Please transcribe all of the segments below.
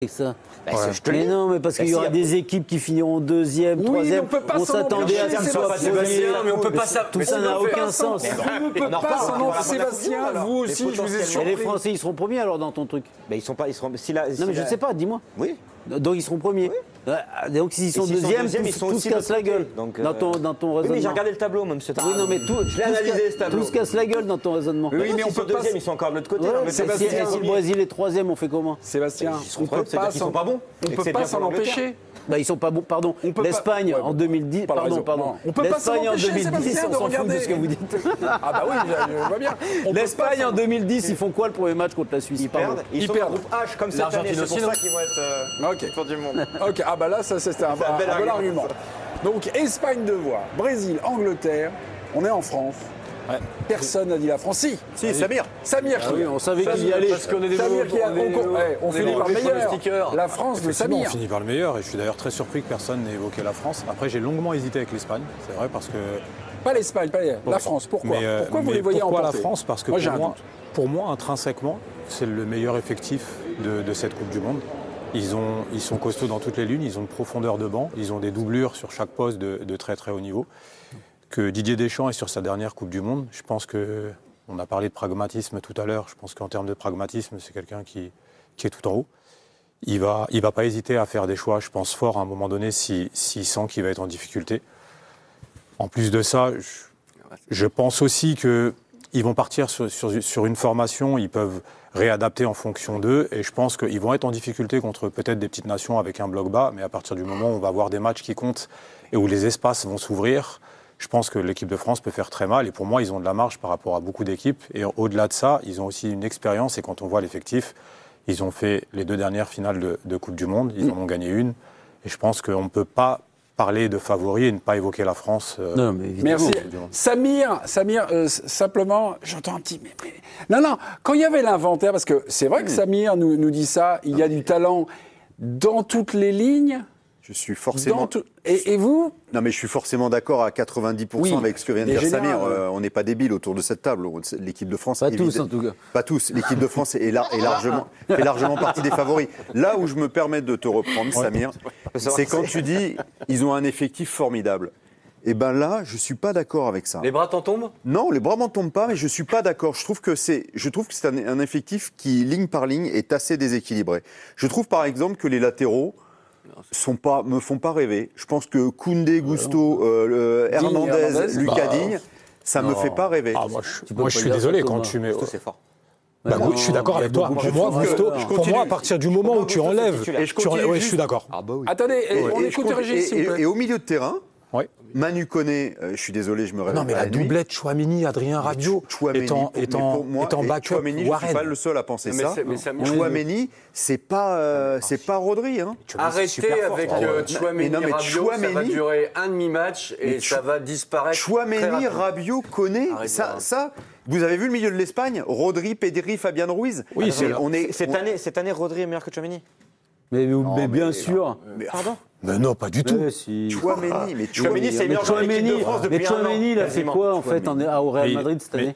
Ça. Bah, ouais. Mais non, mais parce qu'il y aura des équipes qui finiront deuxième, troisième. On s'attendait à ce qu'ils soient premiers. Mais on peut pas ça. Tout ça n'a aucun sens. On ne peut pas s'en lancer, Sébastien. Vous aussi, je vous ai surpris. Et les Français, ils seront premiers alors dans ton truc. Mais ils seront pas. Non, mais je sais pas. Dis-moi. Oui. Donc ils seront premiers. Oui. Donc s'ils sont deuxièmes, tous se cassent la gueule. Dans ton raisonnement. Oui, mais j'ai regardé le tableau, moi, monsieur. Oui, non, mais je l'ai analysé ce tableau. Tout se casse la gueule dans ton raisonnement. Oui, mais on peut pas. Deuxième, ils sont encore de l'autre côté. Et si le Brésil est troisième, on fait comment? Sébastien, on peut pas. Ils sont pas bons. On peut pas s'en empêcher. Bah, ils sont pas bons, pardon. L'Espagne en 2010, pardon. On peut pas s'en empêcher, Sébastien, on s'en fout de ce que vous dites. Ah bah oui, je vois bien. L'Espagne en 2010, ils font quoi le premier match contre la Suisse? Ils perdent. Ils sont en groupe H comme cette année. C'est pour ça qu'ils vont être tour du monde. Ok, ah bah là, ça c'était un bon argument. Donc Espagne devoir, Brésil, Angleterre, on est en France. Ouais. Personne n'a dit la France. Si, Samir. Samir qui. Oui, on savait qu'il y allait. Parce qu'on est des Samir qui on finit par le meilleur. La France de Samir. On finit par le meilleur et je suis d'ailleurs très surpris que personne n'ait évoqué la France. Après, j'ai longuement hésité avec l'Espagne, c'est vrai, parce que. Pas l'Espagne, pas la France. Pourquoi Pourquoi vous les voyez pourquoi emporter? La France? Parce que pour moi, intrinsèquement, c'est le meilleur effectif de cette Coupe du Monde. Ils sont costauds dans toutes les lignes, ils ont une profondeur de banc, ils ont des doublures sur chaque poste de très très haut niveau. Que Didier Deschamps est sur sa dernière Coupe du Monde. Je pense qu'on a parlé de pragmatisme tout à l'heure. Je pense qu'en termes de pragmatisme, c'est quelqu'un qui est tout en haut. Il va pas hésiter à faire des choix, je pense, forts à un moment donné s'il sent qu'il va être en difficulté. En plus de ça, je pense aussi qu'ils vont partir sur une formation, ils peuvent réadapter en fonction d'eux. Et je pense qu'ils vont être en difficulté contre peut-être des petites nations avec un bloc bas. Mais à partir du moment où on va avoir des matchs qui comptent et où les espaces vont s'ouvrir, je pense que l'équipe de France peut faire très mal. Et pour moi, ils ont de la marge par rapport à beaucoup d'équipes. Et au-delà de ça, ils ont aussi une expérience. Et quand on voit l'effectif, ils ont fait les 2 dernières finales de Coupe du Monde. Ils en ont gagné une. Et je pense qu'on ne peut pas parler de favoris et ne pas évoquer la France. Non, mais évidemment. Merci. Samir, simplement, j'entends un petit... Non, quand il y avait l'inventaire, parce que c'est vrai que Samir nous dit ça, il y a du talent dans toutes les lignes. Je suis forcément... Et vous? Non, mais je suis forcément d'accord à 90% avec ce que vient de dire Samir. On n'est pas débiles autour de cette table. L'équipe de France... Pas tous, en tout cas. Pas tous. L'équipe de France fait largement partie des favoris. Là où je me permets de te reprendre, Samir, c'est quand tu dis ils ont un effectif formidable. Eh bien là, je ne suis pas d'accord avec ça. Les bras t'en tombent? Non, les bras m'en tombent pas, mais je ne suis pas d'accord. Je trouve que c'est un effectif qui, ligne par ligne, est assez déséquilibré. Je trouve par exemple que les latéraux me font pas rêver. Je pense que Koundé, Gusto, Hernandez, Lucas Digne, ça me fait pas rêver. Moi, je suis désolé quand tu mets. C'est fort. Je suis d'accord avec toi. Pour moi, à partir du moment où tu enlèves, je suis d'accord. Attendez, on écoute Régis, s'il vous plaît. Et au milieu de terrain, Manu Koné, je suis désolé, je me réveille. Non, mais la doublette Chouamini, Adrien Rabiot étant backup. Chouamini, je ne suis pas le seul à penser ça. Chouamini, c'est pas Rodri. Hein. Arrêtez avec Chouamini, Rabiot, ça va durer un demi-match et ça va disparaître. Chouamini, Rabiot, Koné, ça. Vous avez vu le milieu de l'Espagne? Rodri, Pedri, Fabian Ruiz. Oui, cette année, Rodri est meilleur que Chouamini. Mais bien sûr. Pardon? Mais non, pas du tout. Chouameni, c'est meilleur que l'équipe de France depuis un an. Mais Chouameni, il a fait quoi en fait au Real Madrid cette année?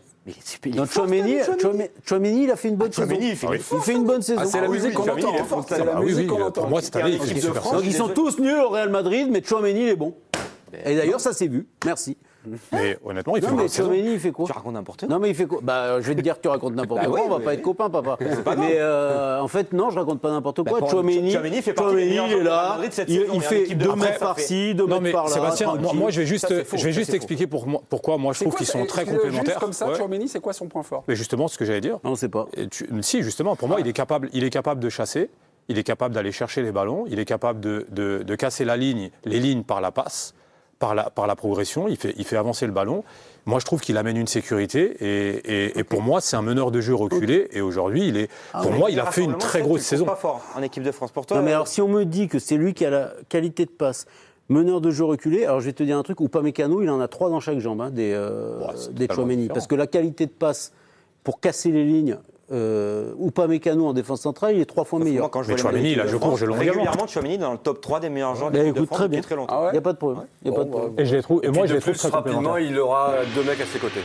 Chouameni, il a fait une bonne saison. Il fait une bonne saison. C'est la musique qu'on entend. C'est la musique qu'on entend. Pour moi, cette année, l'équipe de France. Donc ils sont tous nuls au Real Madrid, mais Chouameni, il est bon. Et d'ailleurs, ça s'est vu. Merci. Mais honnêtement, il fait une bonne saison. Chouameni, il fait quoi? Tu racontes n'importe quoi. Non, mais il fait quoi? Je vais te dire que tu racontes n'importe quoi. On va pas être copains, papa. Mais en fait, non, je raconte pas n'importe quoi. Chouameni, il est là. Il fait 2 mètres par-ci, 2 mètres par-là. Sébastien, moi, je vais juste expliquer pourquoi moi je trouve qu'ils sont très complémentaires. Juste comme ça, Chouameni, c'est quoi son point fort? Mais justement, ce que j'allais dire. On ne sait pas. Si, justement, pour moi, il est capable de chasser. Il est capable d'aller chercher les ballons. Il est capable de casser les lignes par la passe. Par la progression, il fait avancer le ballon. Moi, je trouve qu'il amène une sécurité et pour moi, c'est un meneur de jeu reculé. Et aujourd'hui, il a fait une très grosse saison. Pas fort en équipe de France pour toi. Non, mais alors, si on me dit que c'est lui qui a la qualité de passe, meneur de jeu reculé, alors je vais te dire un truc, Upamecano, il en a 3 dans chaque jambe, des Chouameni. Parce que la qualité de passe pour casser les lignes, Upamecano en défense centrale, il est 3 fois meilleur. Mais Chouameni, il a joué court, régulièrement Chouameni dans le top 3 des meilleurs joueurs de l'équipe de France depuis très longtemps. Il n'y a pas de problème. Et moi, je les trouve très rapidement, complémentaires. il aura 2 mecs à ses côtés.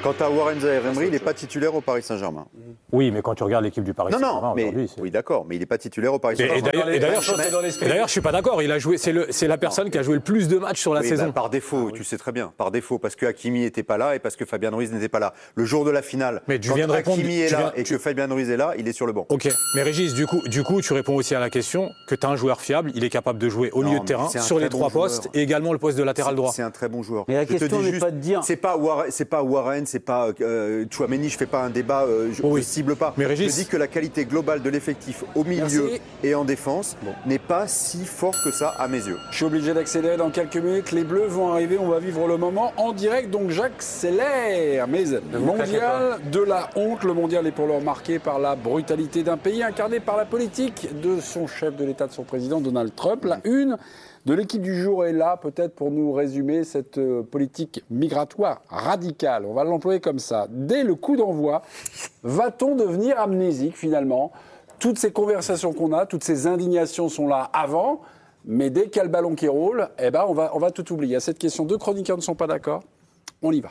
Quant à Warren Zaïre-Emery, il n'est pas titulaire au Paris Saint-Germain. Oui, mais quand tu regardes l'équipe du Paris Saint-Germain aujourd'hui... Oui, d'accord, mais il n'est pas titulaire au Paris Saint-Germain. Et d'ailleurs, je ne suis pas d'accord. Il a joué. C'est la personne qui a joué le plus de matchs sur la saison. Par défaut, tu sais très bien. Par défaut, parce que Hakimi n'était pas là et parce que Fabien Ruiz n'était pas là. Le jour de la finale, quand Hakimi est là et que Fabien Ruiz est là, il est sur le banc. Ok, mais Régis, du coup, tu réponds aussi à la question que tu as un joueur fiable. Il est capable de jouer au milieu de terrain, sur les 3 postes, et également le poste de latéral droit. C'est un très bon joueur. Mais la question n'est pas de dire... C'est pas Warren, c'est pas Tchouaméni, je fais pas un débat, je ne cible pas. Mais Régis, je dis que la qualité globale de l'effectif au milieu et en défense n'est pas si fort que ça à mes yeux. Je suis obligé d'accélérer dans quelques minutes. Les Bleus vont arriver, on va vivre le moment en direct, donc j'accélère. Mais le mondial de la honte, le mondial est pour l'heure marqué par la brutalité d'un pays incarné par la politique de son chef de l'État, de son président Donald Trump. La une de l'équipe du jour est là, peut-être pour nous résumer cette politique migratoire radicale. On va l'employer comme ça. Dès le coup d'envoi, va-t-on devenir amnésique finalement ? Toutes ces conversations qu'on a, toutes ces indignations sont là avant, mais dès qu'il y a le ballon qui roule, on va tout oublier. À cette question, 2 chroniqueurs ne sont pas d'accord. On y va.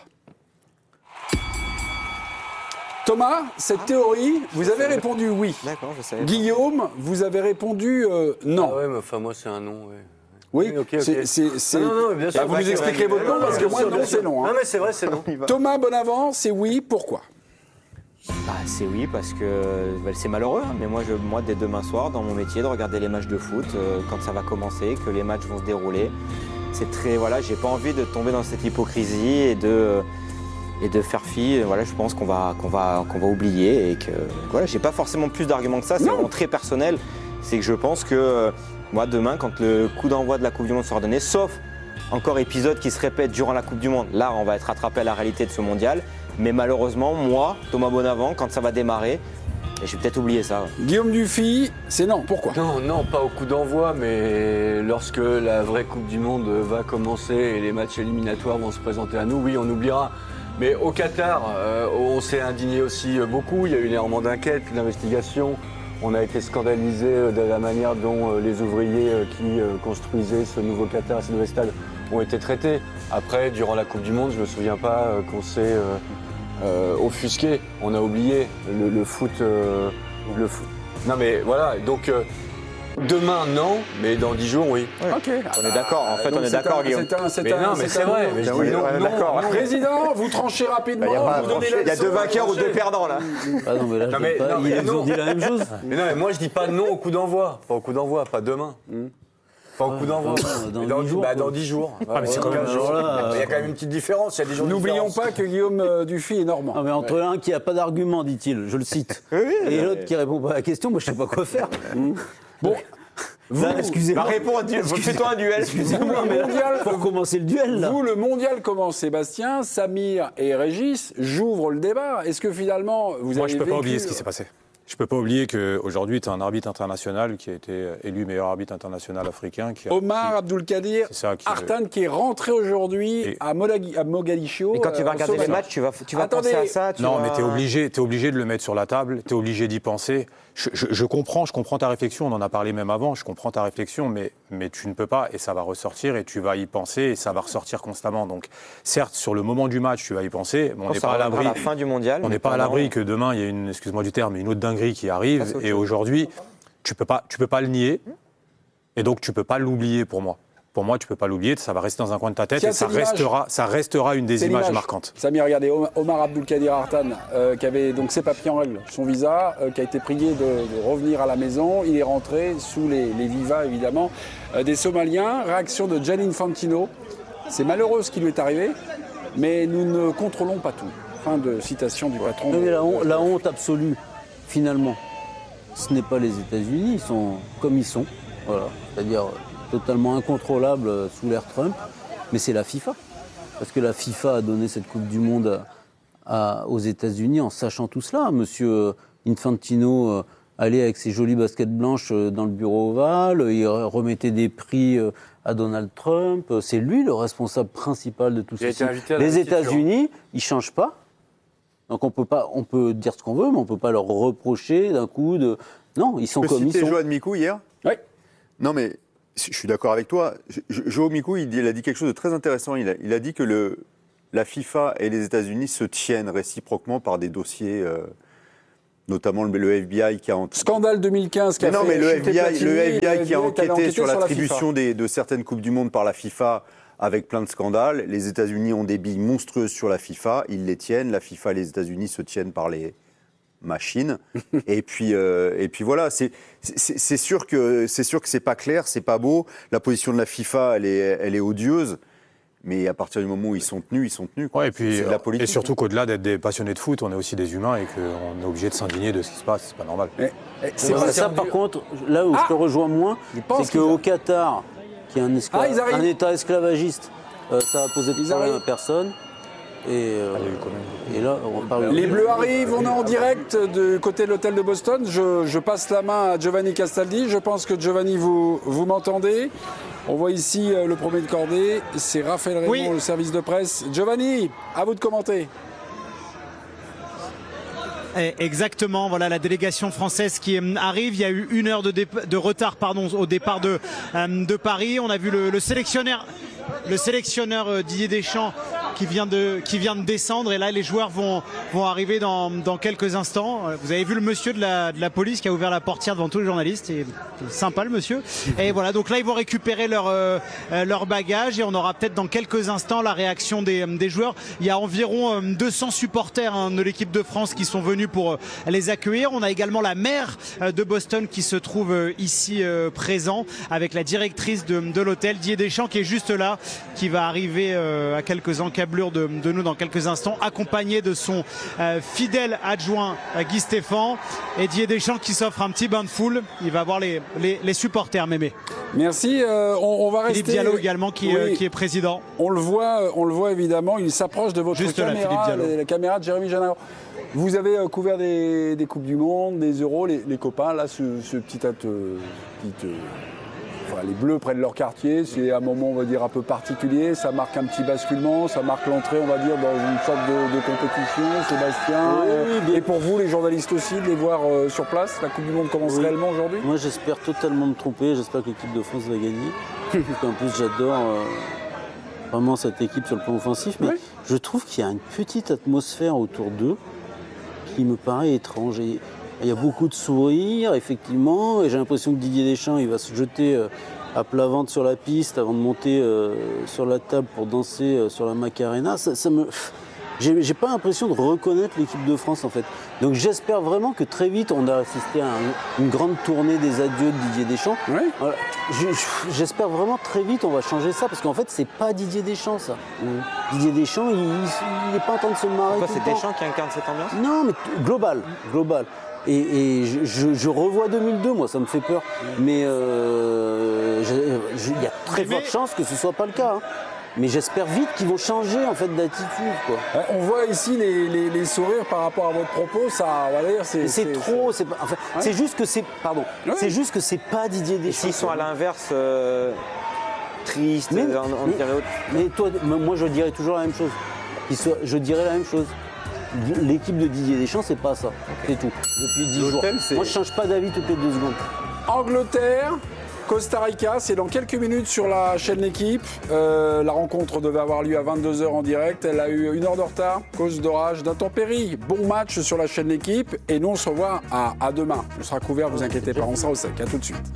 Thomas, cette théorie, vous avez répondu oui. D'accord, je savais. Guillaume, vous avez répondu non. Ah ouais, mais enfin, moi, c'est un non, ouais. Oui, ok. Non, bien sûr. Vous nous expliquerez votre nom parce que moi, non, c'est non. Non, mais c'est vrai, c'est non. Thomas Bonavent, c'est oui, pourquoi ? C'est oui, parce que c'est malheureux. Mais moi, dès demain soir, dans mon métier, de regarder les matchs de foot, quand ça va commencer, que les matchs vont se dérouler, c'est très. Voilà, j'ai pas envie de tomber dans cette hypocrisie et de faire fi. Voilà, je pense qu'on va oublier et que voilà, j'ai pas forcément plus d'arguments que ça. C'est vraiment très personnel. C'est que je pense que moi, demain, quand le coup d'envoi de la Coupe du Monde sera donné, sauf encore épisode qui se répète durant la Coupe du Monde, là, on va être rattrapé à la réalité de ce mondial. Mais malheureusement, moi, Thomas Bonavent, quand ça va démarrer, je vais peut-être oublier ça. Ouais. Guillaume Dufy, c'est non. Pourquoi ? Non, pas au coup d'envoi, mais lorsque la vraie Coupe du Monde va commencer et les matchs éliminatoires vont se présenter à nous, oui, on oubliera. Mais au Qatar, on s'est indigné aussi beaucoup. Il y a eu énormément d'enquêtes, d'investigations. On a été scandalisé de la manière dont les ouvriers qui construisaient ce nouveau Qatar, ce nouveau stade, ont été traités. Après, durant la Coupe du Monde, je ne me souviens pas qu'on s'est offusqué. On a oublié le foot. Non mais voilà, donc demain non, mais dans 10 jours oui. Ok. On est d'accord, en fait on est d'accord Guillaume. Mais c'est vrai, mais je dis non, d'accord. Président, vous tranchez rapidement. Il y a 2 vainqueurs ou 2 perdants là. Ah non, mais là, ils ont dit la même chose. Mais non, mais moi je dis pas non au coup d'envoi. Pas au coup d'envoi, pas demain. Pas au coup d'envoi. Dans 10 jours. Mais c'est quand même il y a quand même une petite différence. Il y a des jours. N'oublions pas que Guillaume Dufy est normand. Non, mais entre un qui n'a pas d'argument, dit-il, je le cite, et l'autre qui répond pas à la question, moi je sais pas quoi faire. Bon. Excusez-moi. Fais-toi un duel. Excusez-moi, mais pour commencer le duel, là. Vous, le mondial commence, Sébastien, Samir et Régis. J'ouvre le débat. Est-ce que finalement, vous avez Moi, je ne peux pas oublier ce qui s'est passé. Je ne peux pas oublier qu'aujourd'hui, tu as un arbitre international qui a été élu meilleur arbitre international africain. Omar Abdulkadir Artan, qui est rentré aujourd'hui à Mogadiscio. Et quand tu vas regarder les matchs, tu vas penser à ça. Mais tu es obligé de le mettre sur la table, tu es obligé d'y penser. Je comprends ta réflexion, on en a parlé même avant, je comprends ta réflexion, mais tu ne peux pas, et ça va ressortir, et tu vas y penser, et ça va ressortir constamment. Donc, certes, sur le moment du match, tu vas y penser, mais on n'est pas à l'abri. La fin du mondial. On n'est pas à l'abri que demain, il y a excuse-moi du terme, une autre dinguerie qui arrive, et aujourd'hui, tu peux pas le nier, et donc tu peux pas l'oublier pour moi. Pour moi, tu ne peux pas l'oublier, ça va rester dans un coin de ta tête et ça restera une des images marquantes. Samir, regardez, Omar Abdulkadir Artan, qui avait donc ses papiers en règle, son visa, qui a été prié de revenir à la maison. Il est rentré sous les vivas, évidemment, des Somaliens. Réaction de Gianni Infantino. C'est malheureux ce qui lui est arrivé, mais nous ne contrôlons pas tout. Fin de citation du patron. Mais la honte absolue, finalement, ce n'est pas les États-Unis, ils sont comme ils sont. Voilà, c'est-à-dire totalement incontrôlable sous l'ère Trump, mais c'est la FIFA. Parce que la FIFA a donné cette Coupe du Monde aux États-Unis en sachant tout cela. Monsieur Infantino allait avec ses jolies baskets blanches dans le bureau ovale, il remettait des prix à Donald Trump. C'est lui le responsable principal de tout ceci. Les États-Unis, ils ne changent pas. Donc on peut dire ce qu'on veut, mais on ne peut pas leur reprocher d'un coup de... Non, ils sont comme ils sont. Johan Mikou hier ? Oui. Non mais... Je suis d'accord avec toi. Joe Mikou, il a dit quelque chose de très intéressant. Il a dit que la FIFA et les États-Unis se tiennent réciproquement par des dossiers, notamment le FBI qui a... Scandale 2015 qui a non, fait mais le chuter Platini, FBI qui a enquêté sur la l'attribution de certaines Coupes du Monde par la FIFA avec plein de scandales. Les États-Unis ont des billes monstrueuses sur la FIFA, ils les tiennent. La FIFA et les États-Unis se tiennent par les machines. et puis voilà, c'est sûr que c'est pas clair, c'est pas beau. La position de la FIFA, elle est odieuse. Mais à partir du moment où ils sont tenus, quoi. Ouais, et puis, c'est de la politique. Et surtout qu'au-delà d'être des passionnés de foot, on est aussi des humains et qu'on est obligé de s'indigner de ce qui se passe. C'est pas normal. Ça, par contre, là où je te rejoins moins, c'est qu'au Qatar, qui est un État esclavagiste, ça va poser de problème à personne. Et là, on parle. Les Bleus arrivent, on est en direct du côté de l'hôtel de Boston. Je passe la main à Giovanni Castaldi. Je pense que Giovanni, vous m'entendez. On voit ici le premier de cordée, c'est Raphaël Raymond, le service de presse. Giovanni, à vous de commenter. Exactement, voilà la délégation française qui arrive. Il y a eu 1 heure de retard au départ de Paris. On a vu le sélectionneur Didier Deschamps qui vient de descendre, et là les joueurs vont arriver dans quelques instants. Vous avez vu le monsieur de la police qui a ouvert la portière devant tous les journalistes, et sympa le monsieur. Et voilà, donc là ils vont récupérer leur bagage, et on aura peut-être dans quelques instants la réaction des joueurs. Il y a environ 200 supporters de l'équipe de France qui sont venus pour les accueillir. On a également la maire de Boston qui se trouve ici présent, avec la directrice de l'hôtel, Didier Deschamps, qui est juste là, qui va arriver à quelques encablures de nous dans quelques instants, accompagné de son fidèle adjoint Guy Stéphane, et Didier Deschamps qui s'offre un petit bain de foule. Il va voir les supporters, Mémé. Merci, on va rester... Philippe Diallo également qui est président. On le voit évidemment, il s'approche de votre juste caméra, la caméra de Jérémy Janot. Vous avez couvert des Coupes du Monde, des Euros, les copains, là, ce petit les Bleus prennent leur quartier, c'est un moment, on va dire, un peu particulier, ça marque un petit basculement, ça marque l'entrée, on va dire, dans une sorte de compétition. Sébastien, et pour vous, les journalistes aussi, de les voir sur place, la Coupe du Monde commence réellement aujourd'hui? Moi, j'espère totalement me tromper, j'espère que l'équipe de France va gagner. En plus, j'adore vraiment cette équipe sur le plan offensif, mais je trouve qu'il y a une petite atmosphère autour d'eux qui me paraît étrange. Il y a beaucoup de sourires, effectivement, et j'ai l'impression que Didier Deschamps, il va se jeter à plat ventre sur la piste avant de monter sur la table pour danser sur la Macarena. J'ai pas l'impression de reconnaître l'équipe de France, en fait. Donc j'espère vraiment que très vite, on a assisté à une grande tournée des adieux de Didier Deschamps. Voilà. J'espère vraiment très vite, on va changer ça, parce qu'en fait, c'est pas Didier Deschamps, ça. Didier Deschamps, il n'est pas en train de se marrer. Toi, c'est Deschamps qui incarne cette ambiance? Non, mais global. Et je revois 2002, moi, ça me fait peur. Mais il y a très forte chance que ce ne soit pas le cas. Mais j'espère vite qu'ils vont changer en fait d'attitude, quoi. On voit ici les sourires par rapport à votre propos, ça, on va dire, c'est trop. C'est juste que c'est, c'est juste que c'est pas Didier Deschamps. S'ils sont à l'inverse, tristes, on dirait autre. Mais toi, moi, je dirais toujours la même chose. Je dirais la même chose. L'équipe de Didier Deschamps, c'est pas ça. C'est tout. Depuis 10 jours. Moi, je change pas d'avis toutes les 2 secondes. Angleterre, Costa Rica, c'est dans quelques minutes sur la chaîne L'Équipe. La rencontre devait avoir lieu à 22h en direct. Elle a eu 1 heure de retard, cause d'orage, d'intempéries. Bon match sur la chaîne L'Équipe. Et nous, on se revoit à demain. On sera couvert, vous inquiétez pas, on sera au sec. À tout de suite.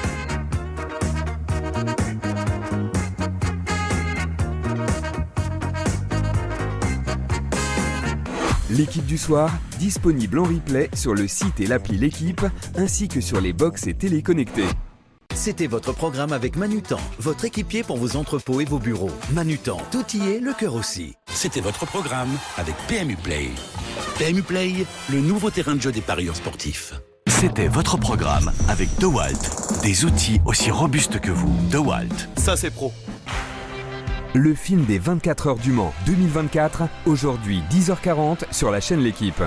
L'équipe du soir, disponible en replay sur le site et l'appli L'Équipe, ainsi que sur les box et téléconnectés. C'était votre programme avec Manutan, votre équipier pour vos entrepôts et vos bureaux. Manutan, tout y est, le cœur aussi. C'était votre programme avec PMU Play. PMU Play, le nouveau terrain de jeu des parieurs sportifs. C'était votre programme avec DeWalt. Des outils aussi robustes que vous. DeWalt. Ça, c'est pro. Le film des 24 heures du Mans 2024, aujourd'hui 10h40 sur la chaîne L'Équipe.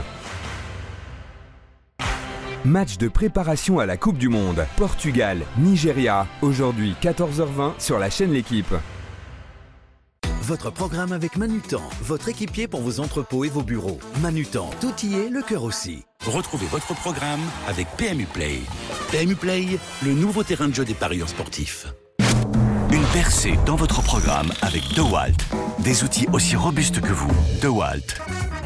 Match de préparation à la Coupe du Monde. Portugal, Nigeria, aujourd'hui 14h20 sur la chaîne L'Équipe. Votre programme avec Manutan, votre équipier pour vos entrepôts et vos bureaux. Manutan, tout y est, le cœur aussi. Retrouvez votre programme avec PMU Play. PMU Play, le nouveau terrain de jeu des parieurs sportifs. Une percée dans votre programme avec DeWalt. Des outils aussi robustes que vous. DeWalt.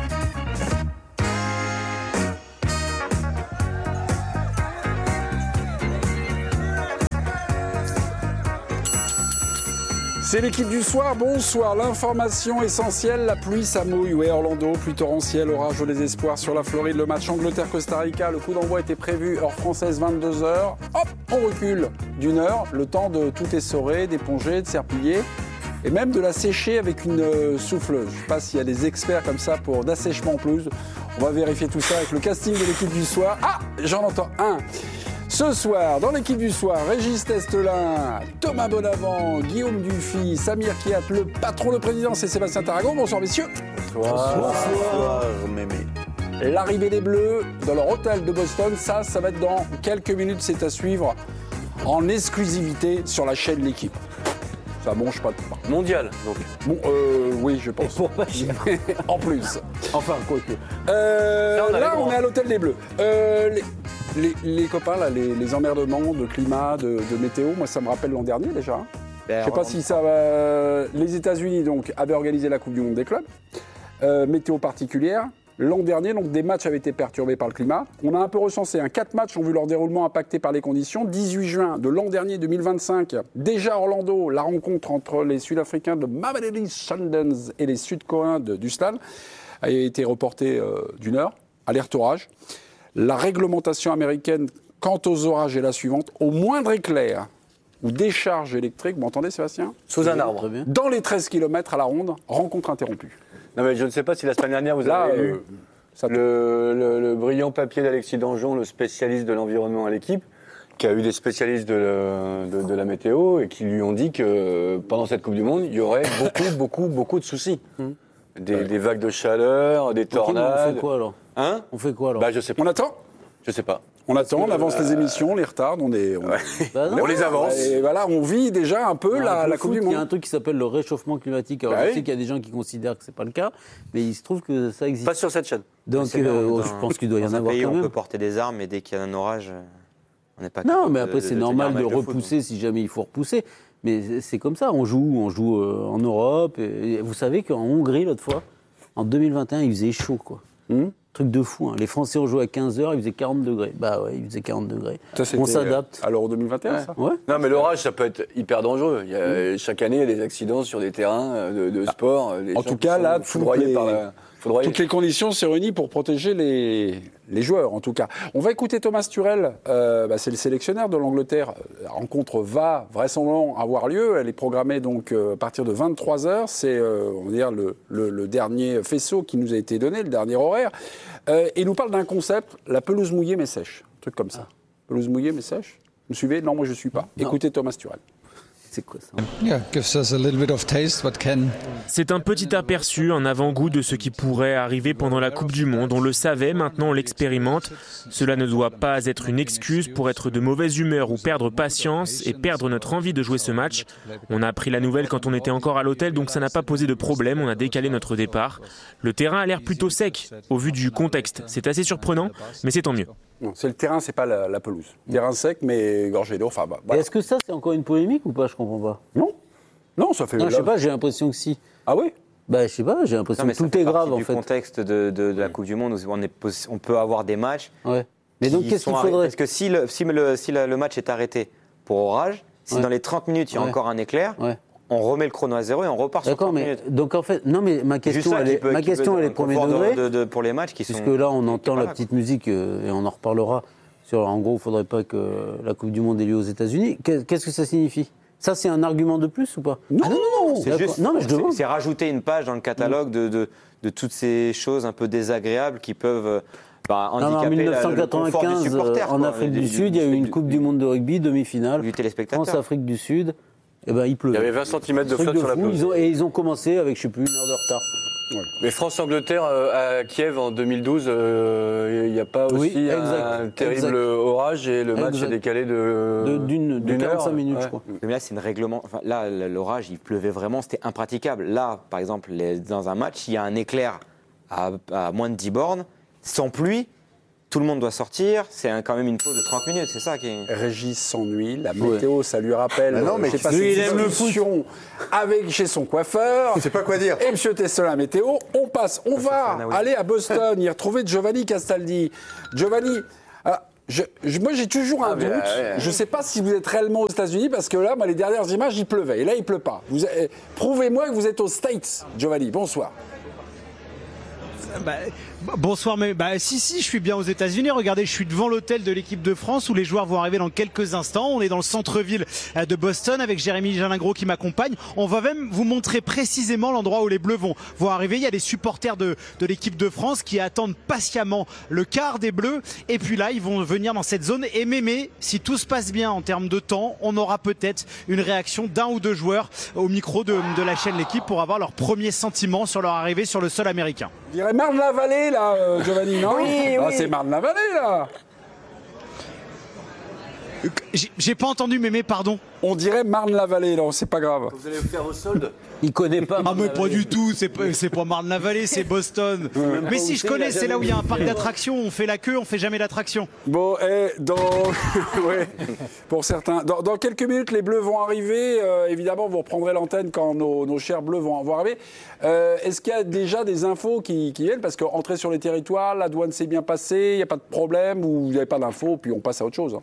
C'est l'équipe du soir, bonsoir. L'information essentielle, la pluie, ça mouille. Ouais, Orlando, pluie torrentielle, orage au désespoir sur la Floride. Le match Angleterre-Costa Rica, le coup d'envoi était prévu, heure française 22h. Hop, on recule d'une heure, le temps de tout essorer, d'éponger, de serpiller et même de la sécher avec une souffleuse. Je ne sais pas s'il y a des experts comme ça pour d'assèchement en pelouse. On va vérifier tout ça avec le casting de l'équipe du soir. Ah, j'en entends un. Ce soir, dans l'équipe du soir, Régis Testelin, Thomas Bonavent, Guillaume Dufy, Samir Kiat, le patron, le président, c'est Sébastien Taragon. Bonsoir messieurs. Bonsoir, mémé. L'arrivée des Bleus dans leur hôtel de Boston, ça va être dans quelques minutes, c'est à suivre en exclusivité sur la chaîne L'Équipe. Ça mange pas de pain. Mondial, donc. Bon, oui, je pense. Pour pas cher. En plus. Enfin, quoi que. Là, on est à l'hôtel des Bleus. Les copains, là, les emmerdements de climat, de météo, moi, ça me rappelle l'an dernier déjà. Hein. Je ne sais pas si ça va. Les États-Unis donc avaient organisé la Coupe du Monde des clubs. Météo particulière. L'an dernier, donc, des matchs avaient été perturbés par le climat. On a un peu recensé. 4 matchs ont vu leur déroulement impacté par les conditions. 18 juin de l'an dernier, 2025, déjà à Orlando, la rencontre entre les Sud-Africains de Mamelodi Sundowns et les Sud-Coréens d'Uslan a été reportée d'une heure. Alerte orage. La réglementation américaine quant aux orages est la suivante. Au moindre éclair ou décharge électrique, vous m'entendez Sébastien ? Sous un arbre. Dans les 13 km à la ronde, rencontre interrompue. Non mais je ne sais pas si la semaine dernière vous avez lu le brillant papier d'Alexis Danjon, le spécialiste de l'environnement à l'Équipe, qui a eu des spécialistes de la météo et qui lui ont dit que pendant cette Coupe du Monde, il y aurait beaucoup de soucis. Des vagues de chaleur, des tornades. On fait quoi alors ? Hein ? On fait quoi alors ? Bah je sais pas. On attend ? Je sais pas. On attend, on avance les émissions, on les retarde, on les avance. Et voilà, on vit déjà un peu la Coupe du Monde. Il y a un truc qui s'appelle le réchauffement climatique. Alors, je sais qu'il y a des gens qui considèrent que c'est pas le cas, mais il se trouve que ça existe. Pas sur cette chaîne. Donc, je pense qu'il doit y en avoir pays, quand même. On peut porter des armes, mais dès qu'il y a un orage, on n'est pas. Non, mais après c'est normal de repousser si jamais il faut repousser. Mais c'est comme ça. On joue en Europe. Et vous savez qu'en Hongrie l'autre fois, en 2021, il faisait chaud, quoi. Truc de fou. Hein. Les Français ont joué à 15h, il faisait 40 degrés. Bah ouais, il faisait 40 degrés. On s'adapte. À l'Euro 2021, ça ? Ouais. Non, mais l'orage, ça peut être hyper dangereux. Chaque année, il y a des accidents sur des terrains de sport. En tout cas, là, toutes les conditions se réunissent pour protéger les joueurs, en tout cas. On va écouter Thomas Turel. C'est le sélectionneur de l'Angleterre. La rencontre va vraisemblablement avoir lieu. Elle est programmée donc à partir de 23h. C'est, on va dire, le dernier faisceau qui nous a été donné, le dernier horaire. Il nous parle d'un concept, la pelouse mouillée mais sèche. Un truc comme ça. Pelouse mouillée mais sèche. Vous me suivez ? Non, moi je ne suis pas. Non. Écoutez Thomas Turel. C'est quoi ça ? C'est un petit aperçu, un avant-goût de ce qui pourrait arriver pendant la Coupe du Monde. On le savait, maintenant on l'expérimente. Cela ne doit pas être une excuse pour être de mauvaise humeur ou perdre patience et perdre notre envie de jouer ce match. On a appris la nouvelle quand on était encore à l'hôtel, donc ça n'a pas posé de problème, on a décalé notre départ. Le terrain a l'air plutôt sec, au vu du contexte. C'est assez surprenant, mais c'est tant mieux. Non, c'est le terrain, c'est pas la pelouse. Terrain sec, mais gorgé d'eau. Enfin, voilà. Est-ce que ça, c'est encore une polémique ou pas ? Je comprends pas. Non, ça fait. Non, je sais pas. J'ai l'impression que si. Ah oui ? Je sais pas. J'ai l'impression que tout est grave en fait. Du contexte de la Coupe du Monde, où on peut avoir des matchs. Ouais. Mais donc, qu'est-ce qu'il faudrait ? Parce que si le match est arrêté pour orage, si dans les 30 minutes il y a encore un éclair. On remet le chrono à 0 et on repart sur 30 minutes. Donc en fait, non mais ma question elle est premier degré. Pour les matchs qui sont. Puisque là on entend la petite musique et on en reparlera. En gros, il ne faudrait pas que la Coupe du Monde ait lieu aux États-Unis. Qu'est-ce que ça signifie ? Ça, c'est un argument de plus ou pas ? Non, c'est juste. Non, mais je demande. C'est rajouter une page dans le catalogue de toutes ces choses un peu désagréables qui peuvent. En 1995, en Afrique du Sud, il y a eu une Coupe du Monde de rugby, demi-finale. Du téléspectateur. France-Afrique du Sud. Il pleuvait. Il y avait 20 cm de flotte sur la pelouse. Ils ont commencé avec, je ne sais plus, une heure de retard. Ouais. Mais France-Angleterre à Kiev en 2012, il n'y a pas aussi un terrible orage et le match est décalé d'une 45 minutes, je crois. Mais là, c'est une règlement. Enfin, là, l'orage, il pleuvait vraiment, c'était impraticable. Là, par exemple, dans un match, il y a un éclair à moins de 10 bornes, sans pluie. tout le monde doit sortir, c'est quand même une pause de 30 minutes, c'est ça qui est... Régis s'ennuie, la météo, ça lui rappelle. Mais non, mais j'ai passé il aime le discussion avec chez son coiffeur. Je sais pas quoi dire. Et M. Tesson, la météo, on va aller à Boston, y retrouver Giovanni Castaldi. Giovanni, moi j'ai toujours un doute. Je ne sais pas si vous êtes réellement aux États-Unis, parce que là, les dernières images, il pleuvait. Et là, il pleut pas. Prouvez-moi que vous êtes aux States, Giovanni. Bonsoir. Bonsoir, mais si, je suis bien aux États-Unis. Regardez, je suis devant l'hôtel de l'équipe de France où les joueurs vont arriver dans quelques instants. On est dans le centre-ville de Boston avec Jérémy Jalingro qui m'accompagne. On va même vous montrer précisément l'endroit où les Bleus vont arriver. Il y a des supporters de l'équipe de France qui attendent patiemment le quart des Bleus. Et puis là, ils vont venir dans cette zone. Et Mémé, si tout se passe bien en termes de temps, on aura peut-être une réaction d'un ou deux joueurs au micro de la chaîne L'équipe pour avoir leurs premiers sentiments sur leur arrivée sur le sol américain. Je dirais Marne-la-Vallée, là, Giovanni, non? Oui. C'est Marne-la-Vallée, là. J'ai pas entendu, Mémé, pardon. On dirait Marne-la-Vallée, là, c'est pas grave. Vous allez le faire au solde. Il connaît pas. Ah mais pas du tout, c'est pas Marne-la-Vallée, c'est Boston. Mais si je connais, c'est là où il y a un parc d'attractions, on fait la queue, on fait jamais d'attraction. Bon, ouais, pour certains. Dans quelques minutes, les Bleus vont arriver. Évidemment, vous reprendrez l'antenne quand nos chers Bleus vont arriver. Est-ce qu'il y a déjà des infos qui viennent? Parce qu'entrer sur les territoires, la douane s'est bien passée, il n'y a pas de problème, ou vous n'avez pas d'infos, puis on passe à autre chose.